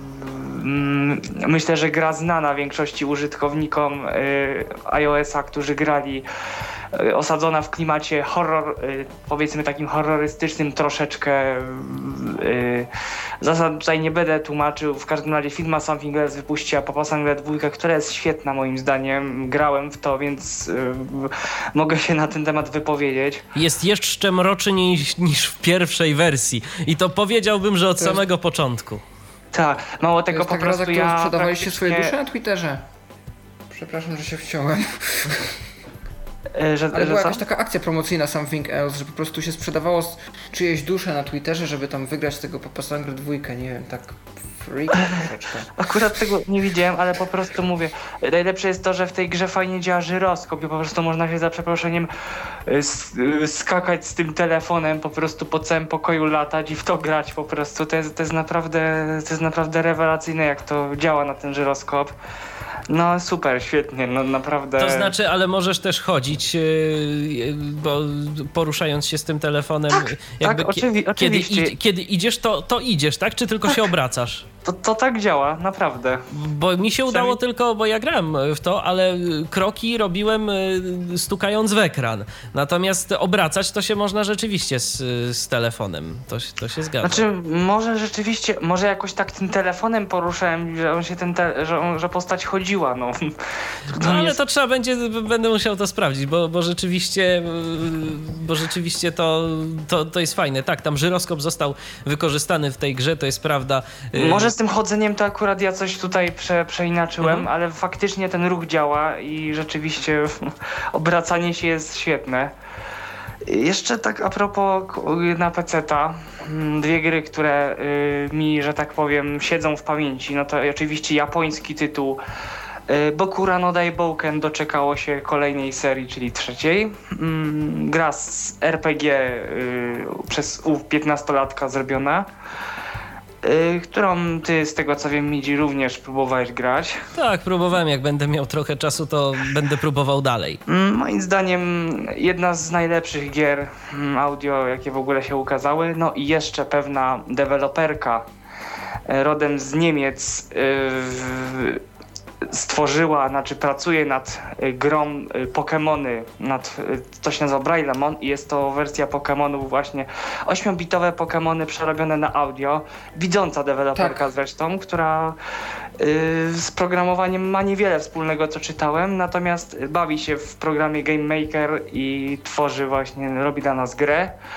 Myślę, że gra znana większości użytkownikom y, iOS-a, którzy grali, y, osadzona w klimacie horror, y, powiedzmy takim horrorystycznym troszeczkę. Y, zasad tutaj nie będę tłumaczył, w każdym razie firma Something Else wypuściła Papa Sangre dwójkę, która jest świetna moim zdaniem. Grałem w to, więc y, mogę się na ten temat wypowiedzieć. Jest jeszcze mroczy niż, niż w pierwszej wersji i to powiedziałbym, że od To jest- samego początku. Tak, mało To tego jest po ta gra, za prostu którą ja sprzedawaliście swoje praktycznie- dusze na Twitterze? Przepraszam, że się wciąłem. y, że, Ale że była co? jakaś taka akcja promocyjna Something Else, że po prostu się sprzedawało z- czyjeś dusze na Twitterze, żeby tam wygrać tego Papa Sangre dwójkę, nie wiem, tak freak troszeczkę. Akurat tego nie widziałem, ale po prostu mówię, najlepsze jest to, że w tej grze fajnie działa żyroskop i po prostu można się za przeproszeniem y, s- y, skakać z tym telefonem, po prostu po całym pokoju latać i w to grać po prostu. To jest, to jest naprawdę, to jest naprawdę rewelacyjne, jak to działa na ten żyroskop. No super, świetnie, no naprawdę. To znaczy, ale możesz też chodzić, yy, bo poruszając się z tym telefonem, Tak, jakby tak, kie- oczywi- kiedy, oczywiście. id- kiedy idziesz, to, to idziesz, tak? Czy tylko się obracasz? To, to tak działa, naprawdę. Bo mi się udało Przynajmniej- tylko, bo ja grałem w to, ale kroki robiłem y, stukając w ekran. Natomiast obracać to się można rzeczywiście z, z telefonem. To, się- to się zgadza. Znaczy, może rzeczywiście, może jakoś tak tym telefonem poruszałem, że on się ten, te, że, on, że postać chodziła, no. No ale jest- to trzeba będzie, będę musiał to sprawdzić, bo, bo rzeczywiście, yy, bo rzeczywiście to, to, to jest fajne. Tak, tam żyroskop został wykorzystany w tej grze, to jest prawda. Yy, Może z tym chodzeniem to akurat ja coś tutaj prze, przeinaczyłem, Mhm. ale faktycznie ten ruch działa i rzeczywiście obracanie się jest świetne. Jeszcze tak a propos k- na peceta, mm, dwie gry, które y, mi, że tak powiem, siedzą w pamięci, no to oczywiście japoński tytuł y, Bokura no Daibouken doczekało się kolejnej serii, czyli trzeciej. Mm, gra z R P G y, przez u piętnastolatka zrobiona. Y, którą ty, z tego co wiem, Midzi, również próbowałeś grać. Tak, próbowałem. Jak będę miał trochę czasu, to będę próbował dalej. Mm, Moim zdaniem jedna z najlepszych gier mm, audio, jakie w ogóle się ukazały. No i jeszcze pewna deweloperka e, rodem z Niemiec y, stworzyła, znaczy pracuje nad y, grą y, Pokemony, nad, y, to się nazywa Brailemon i jest to wersja Pokemonów właśnie, ośmiobitowe Pokemony przerobione na audio, widząca deweloperka Tak. zresztą, która y, z programowaniem ma niewiele wspólnego, co czytałem, natomiast bawi się w programie Game Maker i tworzy właśnie, robi dla nas grę.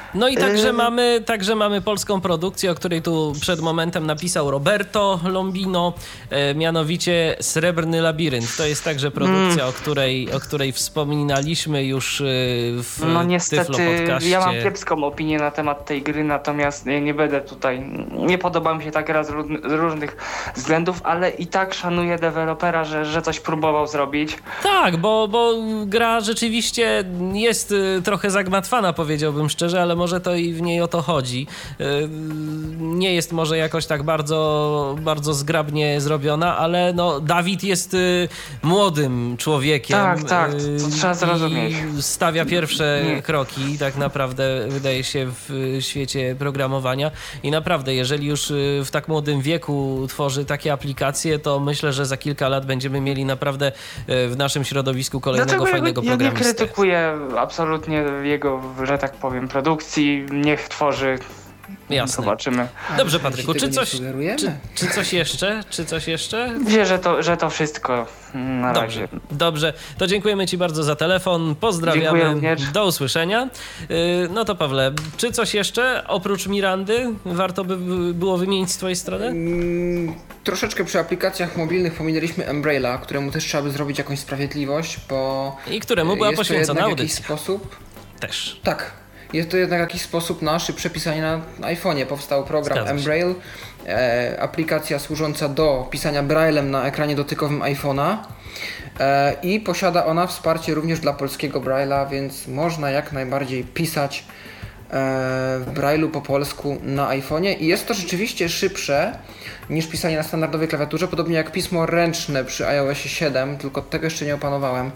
No i także Yy. mamy, także mamy polską produkcję, o której tu przed momentem napisał Roberto Lombino, e, mianowicie Srebrny Labirynt. To jest także produkcja, mm. o, której, o której wspominaliśmy już w No niestety, Tyflo Podcaście. ja mam kiepską opinię na temat tej gry, natomiast nie, nie będę tutaj, nie podoba mi się ta gra z, ró- z różnych względów, ale i tak szanuję dewelopera, że, że coś próbował zrobić. Tak, bo, bo gra rzeczywiście jest y, trochę zagmatwana, powiedziałbym szczerze, ale może to i w niej o to chodzi. Y, nie jest może jakoś tak bardzo, bardzo zgrabnie zrobiona, ale no, Dawid jest y, młodym człowiekiem. Tak, tak, to trzeba zrozumieć. I stawia pierwsze Nie. kroki, tak naprawdę wydaje się w świecie programowania i naprawdę, jeżeli już y, w tak młodym wieku tworzy takie aplikacje, to myślę, że za kilka lat będziemy mieli naprawdę y, w naszym środowisku kolejnego Dlaczego fajnego ja, ja nie programistę. krytykuję absolutnie jego, że tak powiem, produkcji, niech tworzy. Jasne. Zobaczymy. Dobrze, Patryku, czy Tego nie coś, sugerujemy. czy, czy coś jeszcze? Czy coś jeszcze? Wie, że to, że to wszystko na Dobrze, razie. dobrze. To dziękujemy Ci bardzo za telefon. Pozdrawiamy. Dziękuję również. Do usłyszenia. Yy, No to Pawle, czy coś jeszcze oprócz Mirandy warto by było wymienić z Twojej strony? Mm, troszeczkę przy aplikacjach mobilnych pominęliśmy Embraila, któremu też trzeba by zrobić jakąś sprawiedliwość, bo I któremu była jest to poświęcona jednak jakiś audycja. sposób. Też. Tak. Jest to jednak jakiś sposób na szybsze pisanie na iPhone'ie. Powstał program Zgadza się. Embrail, e, aplikacja służąca do pisania braillem na ekranie dotykowym iPhone'a e, i posiada ona wsparcie również dla polskiego braille'a, więc można jak najbardziej pisać e, w braille'u po polsku na iPhone'ie i jest to rzeczywiście szybsze niż pisanie na standardowej klawiaturze, podobnie jak pismo ręczne przy iOSie siedem, tylko tego jeszcze nie opanowałem.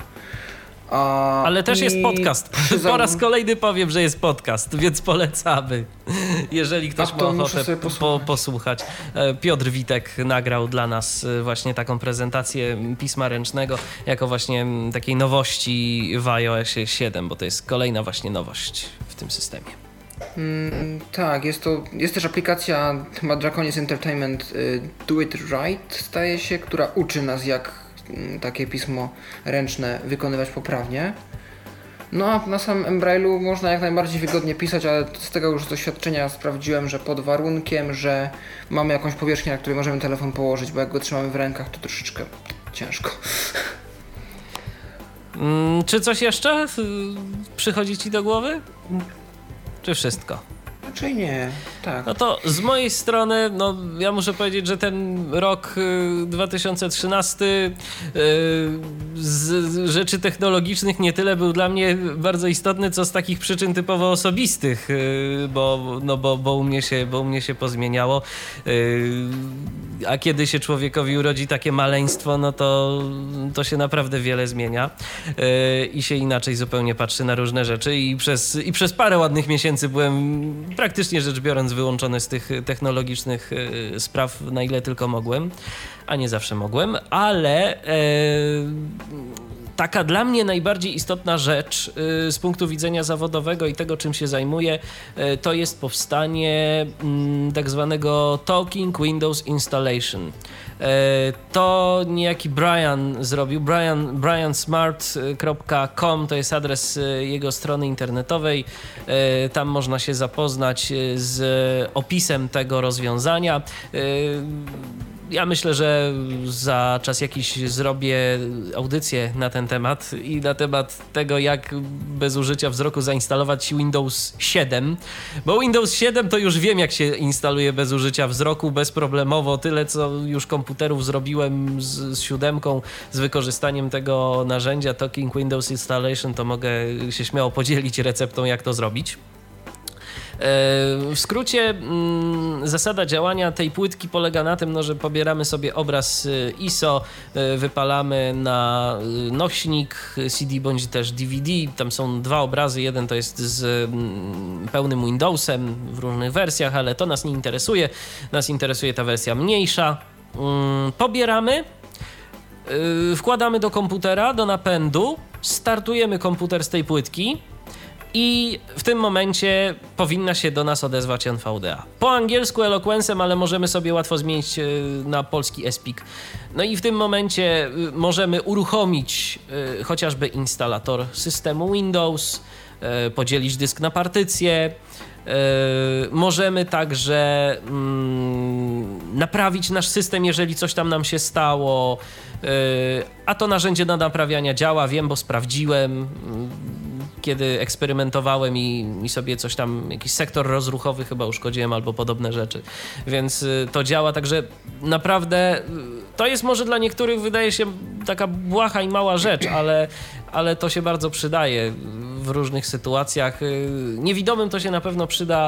A, Ale też i jest podcast. przy Po raz zam- kolejny powiem, że jest podcast, więc polecamy. Jeżeli ktoś A ma to muszę ochotę sobie po, posłuchać. posłuchać. E, Piotr Witek nagrał dla nas e, właśnie taką prezentację pisma ręcznego jako właśnie m, takiej nowości w iOSie siedem, bo to jest kolejna właśnie nowość w tym systemie. Mm, tak, jest to jest też aplikacja chyba Draconis Entertainment y, Do It Right, staje się, która uczy nas jak mm, takie pismo ręczne wykonywać poprawnie. No a na samym Embrailu można jak najbardziej wygodnie pisać, ale z tego już doświadczenia sprawdziłem, że pod warunkiem, że mamy jakąś powierzchnię, na której możemy telefon położyć, bo jak go trzymamy w rękach, to troszeczkę ciężko. Mm, Czy coś jeszcze y, przychodzi ci do głowy? Czy wszystko? Raczej nie, tak. No to z mojej strony, no ja muszę powiedzieć, że ten rok y, dwa tysiące trzynasty y, z, z rzeczy technologicznych nie tyle był dla mnie bardzo istotny, co z takich przyczyn typowo osobistych, y, bo, no bo, bo, u mnie się, bo u mnie się pozmieniało. Y, a kiedy się człowiekowi urodzi takie maleństwo, no to, to się naprawdę wiele zmienia y, i się inaczej zupełnie patrzy na różne rzeczy i przez, i przez parę ładnych miesięcy byłem praktycznie rzecz biorąc wyłączony z tych technologicznych y, spraw, na ile tylko mogłem, a nie zawsze mogłem, ale e, taka dla mnie najbardziej istotna rzecz y, z punktu widzenia zawodowego i tego, czym się zajmuję, y, to jest powstanie y, tak zwanego Talking Windows Installation. Y, to niejaki Brian zrobił, brian, brian smart kropka com to jest adres y, jego strony internetowej. Y, tam można się zapoznać y, z opisem tego rozwiązania. Y, Ja myślę, że za czas jakiś zrobię audycję na ten temat i na temat tego, jak bez użycia wzroku zainstalować Windows siedem, bo Windows siedem to już wiem, jak się instaluje bez użycia wzroku, bezproblemowo. Tyle, co już komputerów zrobiłem z, z siódemką, z wykorzystaniem tego narzędzia Talking Windows Installation, to mogę się śmiało podzielić receptą, jak to zrobić. W skrócie zasada działania tej płytki polega na tym, no, że pobieramy sobie obraz I S O, wypalamy na nośnik C D bądź też D V D. Tam są dwa obrazy, jeden to jest z pełnym Windowsem w różnych wersjach, ale to nas nie interesuje. Nas interesuje ta wersja mniejsza. Pobieramy, wkładamy do komputera, do napędu, startujemy komputer z tej płytki. I w tym momencie powinna się do nas odezwać N V D A. Po angielsku Eloquencem, ale możemy sobie łatwo zmienić na polski ESPIK. No i w tym momencie możemy uruchomić chociażby instalator systemu Windows, podzielić dysk na partycje. Możemy także naprawić nasz system, jeżeli coś tam nam się stało, a to narzędzie do naprawiania działa, wiem, bo sprawdziłem, kiedy eksperymentowałem i, i sobie coś tam, jakiś sektor rozruchowy chyba uszkodziłem albo podobne rzeczy, więc to działa, także naprawdę to jest może dla niektórych wydaje się taka błaha i mała rzecz, ale, ale to się bardzo przydaje w różnych sytuacjach. Niewidomym to się na pewno przyda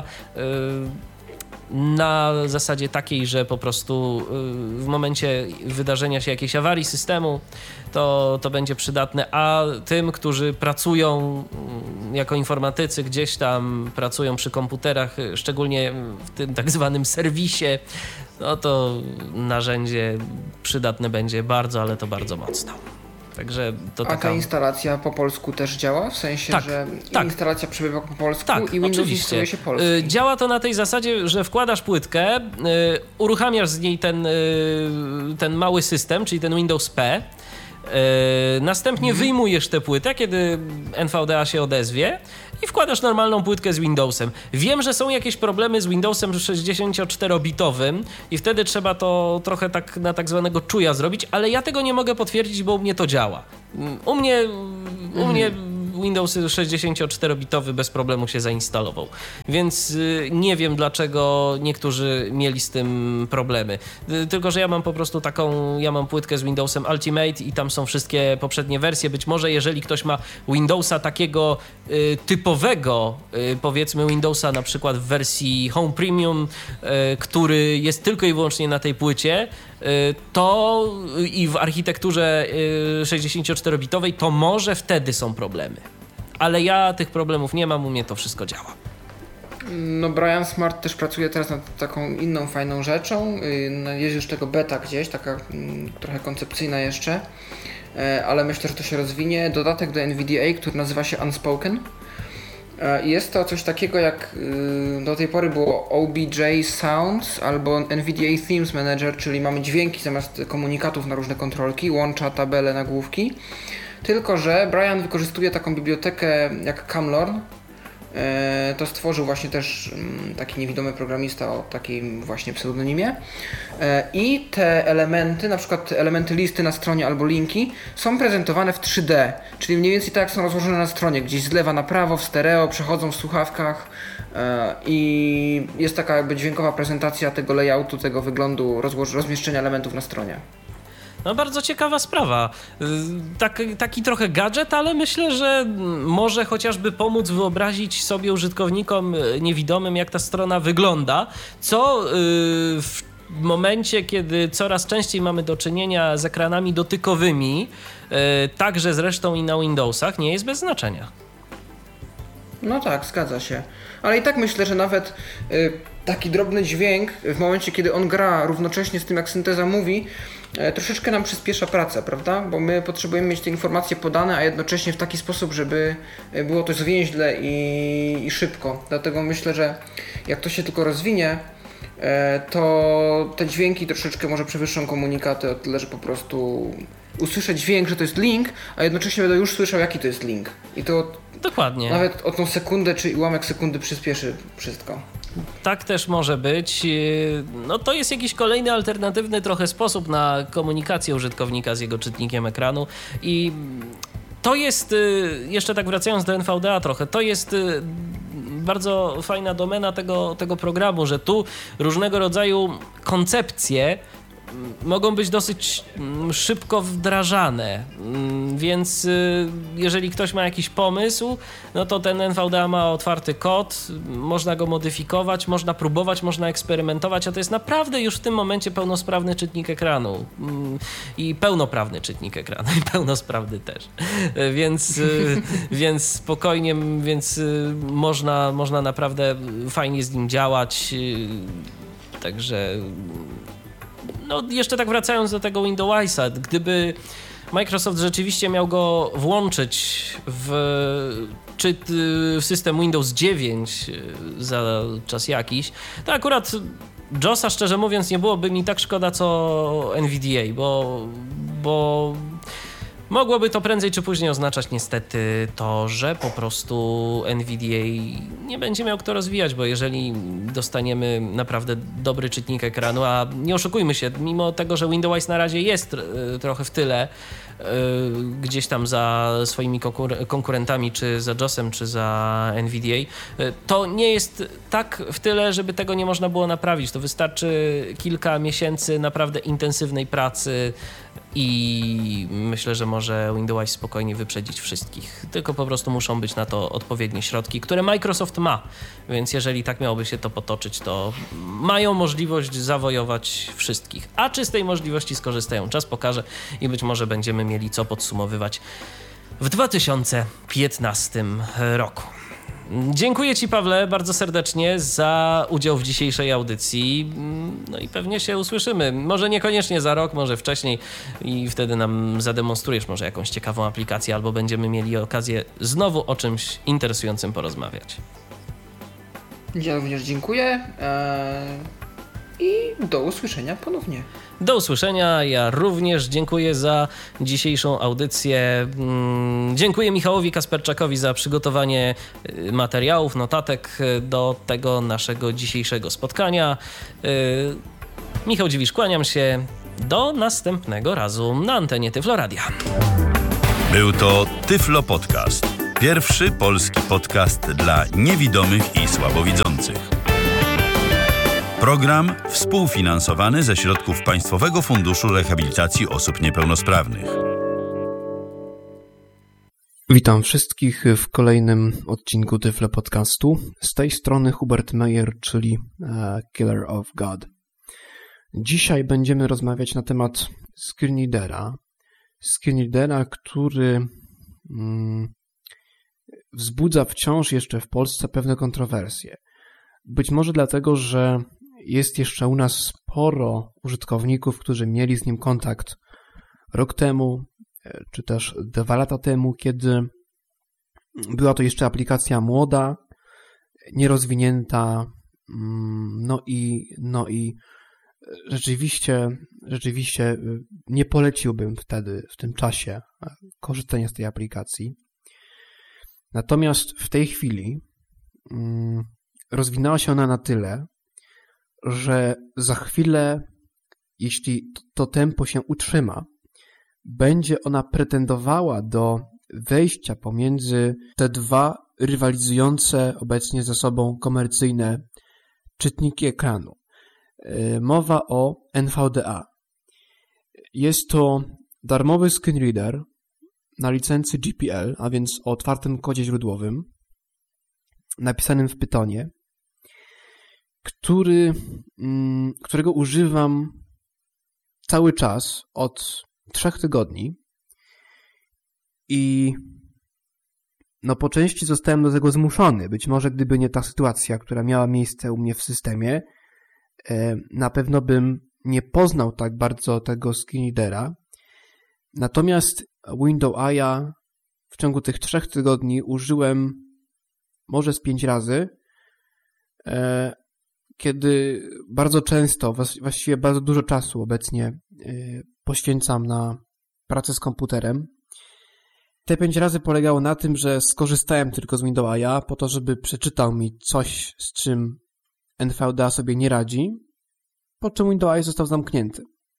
na zasadzie takiej, że po prostu w momencie wydarzenia się jakiejś awarii systemu to, to będzie przydatne, a tym, którzy pracują jako informatycy gdzieś tam, pracują przy komputerach, szczególnie w tym tak zwanym serwisie, no to narzędzie przydatne będzie bardzo, ale to bardzo mocno. Także to A taka... ta instalacja po polsku też działa? W sensie, tak, że tak. instalacja przebywa po polsku tak, i Windows oczywiście. instaluje się polski. Działa to na tej zasadzie, że wkładasz płytkę, uruchamiasz z niej ten, ten mały system, czyli ten Windows P, następnie hmm. wyjmujesz tę płytę, kiedy N V D A się odezwie i wkładasz normalną płytkę z Windowsem. Wiem, że są jakieś problemy z Windowsem sześćdziesięcioczterobitowym i wtedy trzeba to trochę tak na tak zwanego czuja zrobić, ale ja tego nie mogę potwierdzić, bo u mnie to działa. U mnie, u hmm. mnie Windows sześćdziesięcioczterobitowy bez problemu się zainstalował, więc nie wiem, dlaczego niektórzy mieli z tym problemy. Tylko że ja mam po prostu taką, ja mam płytkę z Windowsem Ultimate i tam są wszystkie poprzednie wersje. Być może jeżeli ktoś ma Windowsa takiego y, typowego, y, powiedzmy Windowsa na przykład w wersji Home Premium, y, który jest tylko i wyłącznie na tej płycie, y, to y, i w architekturze y, sześćdziesięcioczterobitowej, to może wtedy są problemy. Ale ja tych problemów nie mam, u mnie to wszystko działa. No Brian Smart też pracuje teraz nad taką inną fajną rzeczą. Jest już tego beta gdzieś, taka trochę koncepcyjna jeszcze, ale myślę, że to się rozwinie. Dodatek do N V D A, który nazywa się Unspoken. Jest to coś takiego jak do tej pory było O B J Sounds albo N V D A Themes Manager, czyli mamy dźwięki zamiast komunikatów na różne kontrolki, łącza, tabele, nagłówki. Tylko że Brian wykorzystuje taką bibliotekę jak Camlorn. To stworzył właśnie też taki niewidomy programista o takim właśnie pseudonimie. I te elementy, na przykład elementy listy na stronie albo linki, są prezentowane w trzy D, czyli mniej więcej tak jak są rozłożone na stronie, gdzieś z lewa na prawo, w stereo, przechodzą w słuchawkach i jest taka jakby dźwiękowa prezentacja tego layoutu, tego wyglądu rozłoż- rozmieszczenia elementów na stronie. No bardzo ciekawa sprawa. Tak, taki trochę gadżet, ale myślę, że może chociażby pomóc wyobrazić sobie użytkownikom niewidomym, jak ta strona wygląda, co w momencie, kiedy coraz częściej mamy do czynienia z ekranami dotykowymi, także zresztą i na Windowsach, nie jest bez znaczenia. No tak, zgadza się. Ale i tak myślę, że nawet y, taki drobny dźwięk w momencie, kiedy on gra równocześnie z tym, jak synteza mówi, y, troszeczkę nam przyspiesza pracę, prawda? Bo my potrzebujemy mieć te informacje podane, a jednocześnie w taki sposób, żeby było to zwięźle i, i szybko. Dlatego myślę, że jak to się tylko rozwinie, y, to te dźwięki troszeczkę może przewyższą komunikaty o tyle, że po prostu usłyszę dźwięk, że to jest link, a jednocześnie będę już słyszał, jaki to jest link. I to Dokładnie. nawet o tą sekundę czy ułamek sekundy przyspieszy wszystko. Tak też może być. No to jest jakiś kolejny alternatywny trochę sposób na komunikację użytkownika z jego czytnikiem ekranu i to jest, jeszcze tak wracając do N V D A trochę, to jest bardzo fajna domena tego, tego programu, że tu różnego rodzaju koncepcje mogą być dosyć szybko wdrażane, więc jeżeli ktoś ma jakiś pomysł, no to ten N V D A ma otwarty kod, można go modyfikować, można próbować, można eksperymentować, a to jest naprawdę już w tym momencie pełnosprawny czytnik ekranu i pełnoprawny czytnik ekranu i pełnosprawny też, więc, więc spokojnie, więc można, można naprawdę fajnie z nim działać, także no jeszcze tak wracając do tego Windowsa, gdyby Microsoft rzeczywiście miał go włączyć w, czy w system Windows dziewięć za czas jakiś, to akurat JOSa, szczerze mówiąc, nie byłoby mi tak szkoda co N V D A, bo, bo Mogłoby to prędzej czy później oznaczać niestety to, że po prostu NVIDIA nie będzie miał kto rozwijać, bo jeżeli dostaniemy naprawdę dobry czytnik ekranu, a nie oszukujmy się, mimo tego, że Windows na razie jest y, trochę w tyle, y, gdzieś tam za swoimi konkur- konkurentami, czy za josem, czy za NVIDIA, y, to nie jest tak w tyle, żeby tego nie można było naprawić. To wystarczy kilka miesięcy naprawdę intensywnej pracy i myślę, że może Windows spokojnie wyprzedzić wszystkich. Tylko po prostu muszą być na to odpowiednie środki, które Microsoft ma. Więc jeżeli tak miałoby się to potoczyć, to mają możliwość zawojować wszystkich. A czy z tej możliwości skorzystają? Czas pokaże i być może będziemy mieli co podsumowywać w dwa tysiące piętnastym roku. Dziękuję Ci, Pawle, bardzo serdecznie za udział w dzisiejszej audycji. No i pewnie się usłyszymy. Może niekoniecznie za rok, może wcześniej i wtedy nam zademonstrujesz może jakąś ciekawą aplikację albo będziemy mieli okazję znowu o czymś interesującym porozmawiać. Ja również dziękuję eee, i do usłyszenia ponownie. Do usłyszenia. Ja również dziękuję za dzisiejszą audycję. Dziękuję Michałowi Kasperczakowi za przygotowanie materiałów, notatek do tego naszego dzisiejszego spotkania. Michał Dziwisz, kłaniam się. Do następnego razu na antenie Tyflo Radia. Był to Tyflo Podcast. Pierwszy polski podcast dla niewidomych i słabowidzących. Program współfinansowany ze środków Państwowego Funduszu Rehabilitacji Osób Niepełnosprawnych. Witam wszystkich w kolejnym odcinku Tyflo Podcastu. Z tej strony Hubert Meyer, czyli uh, Killer of God. Dzisiaj będziemy rozmawiać na temat screenreadera. Screenreadera, który mm, wzbudza wciąż jeszcze w Polsce pewne kontrowersje. Być może dlatego, że jest jeszcze u nas sporo użytkowników, którzy mieli z nim kontakt rok temu, czy też dwa lata temu, kiedy była to jeszcze aplikacja młoda, nierozwinięta, no i, no i rzeczywiście, rzeczywiście nie poleciłbym wtedy, w tym czasie korzystania z tej aplikacji. Natomiast w tej chwili rozwinęła się ona na tyle, że za chwilę, jeśli to tempo się utrzyma, będzie ona pretendowała do wejścia pomiędzy te dwa rywalizujące obecnie ze sobą komercyjne czytniki ekranu. Mowa o N V D A. Jest to darmowy screenreader na licencji G P L, a więc o otwartym kodzie źródłowym, napisanym w Pythonie, który, którego używam cały czas od trzech tygodni i no po części zostałem do tego zmuszony. Być może gdyby nie ta sytuacja, która miała miejsce u mnie w systemie, na pewno bym nie poznał tak bardzo tego screenreadera. Natomiast Windows A I A w ciągu tych trzech tygodni użyłem może z pięć razy, kiedy bardzo często, właściwie bardzo dużo czasu obecnie poświęcam na pracę z komputerem. Te pięć razy polegało na tym, że skorzystałem tylko z Windows A I A po to, żeby przeczytał mi coś, z czym N V D A sobie nie radzi, po czym Windows A I A został zamknięty.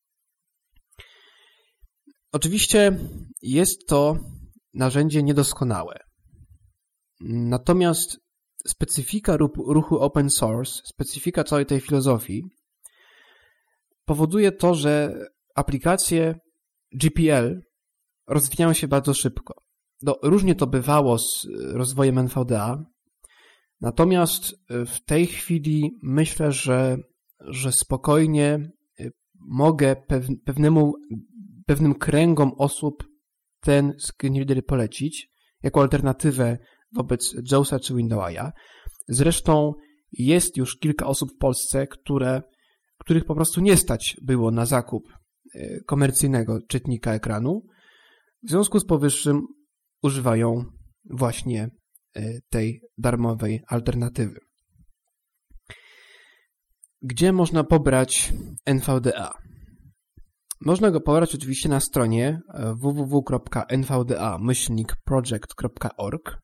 Oczywiście jest to narzędzie niedoskonałe. Natomiast specyfika ruchu open source, specyfika całej tej filozofii powoduje to, że aplikacje G P L rozwijają się bardzo szybko. No, różnie to bywało z rozwojem N V D A, natomiast w tej chwili myślę, że, że spokojnie mogę pewnemu, pewnym kręgom osób ten screenreader polecić jako alternatywę wobec JAWSa czy Windows A I A. Zresztą jest już kilka osób w Polsce, które, których po prostu nie stać było na zakup komercyjnego czytnika ekranu. W związku z powyższym używają właśnie tej darmowej alternatywy. Gdzie można pobrać N V D A? Można go pobrać oczywiście na stronie w w w kropka n v d a myślnik project kropka org.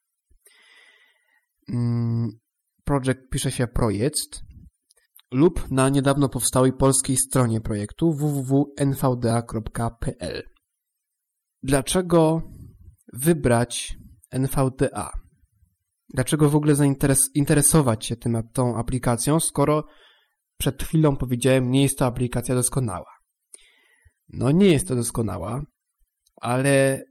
Project pisze się projekt lub na niedawno powstałej polskiej stronie projektu w w w kropka n v d a kropka p l. Dlaczego wybrać N V D A? Dlaczego w ogóle zainteresować się tym, tą aplikacją, skoro przed chwilą powiedziałem, nie jest to aplikacja doskonała? No nie jest to doskonała, ale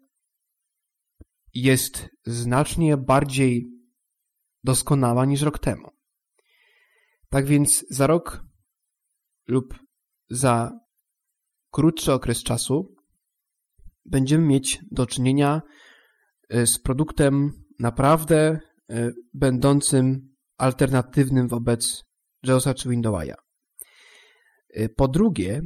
jest znacznie bardziej doskonała niż rok temu. Tak więc za rok lub za krótszy okres czasu będziemy mieć do czynienia z produktem naprawdę będącym alternatywnym wobec JAWSa czy Windowsa. Po drugie,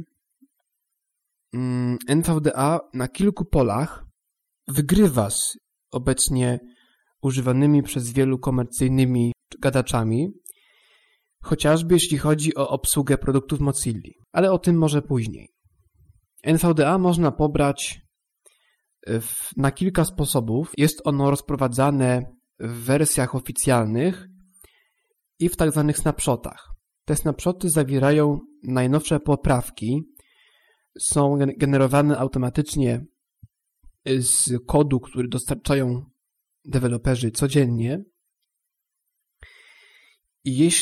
N V D A na kilku polach wygrywa z obecnie używanymi przez wielu komercyjnymi gadaczami, chociażby jeśli chodzi o obsługę produktów Mozilli, ale o tym może później. N V D A można pobrać w, na kilka sposobów. Jest ono rozprowadzane w wersjach oficjalnych i w tak zwanych snapshotach. Te snapshoty zawierają najnowsze poprawki, są generowane automatycznie z kodu, który dostarczają deweloperzy codziennie. I jeśli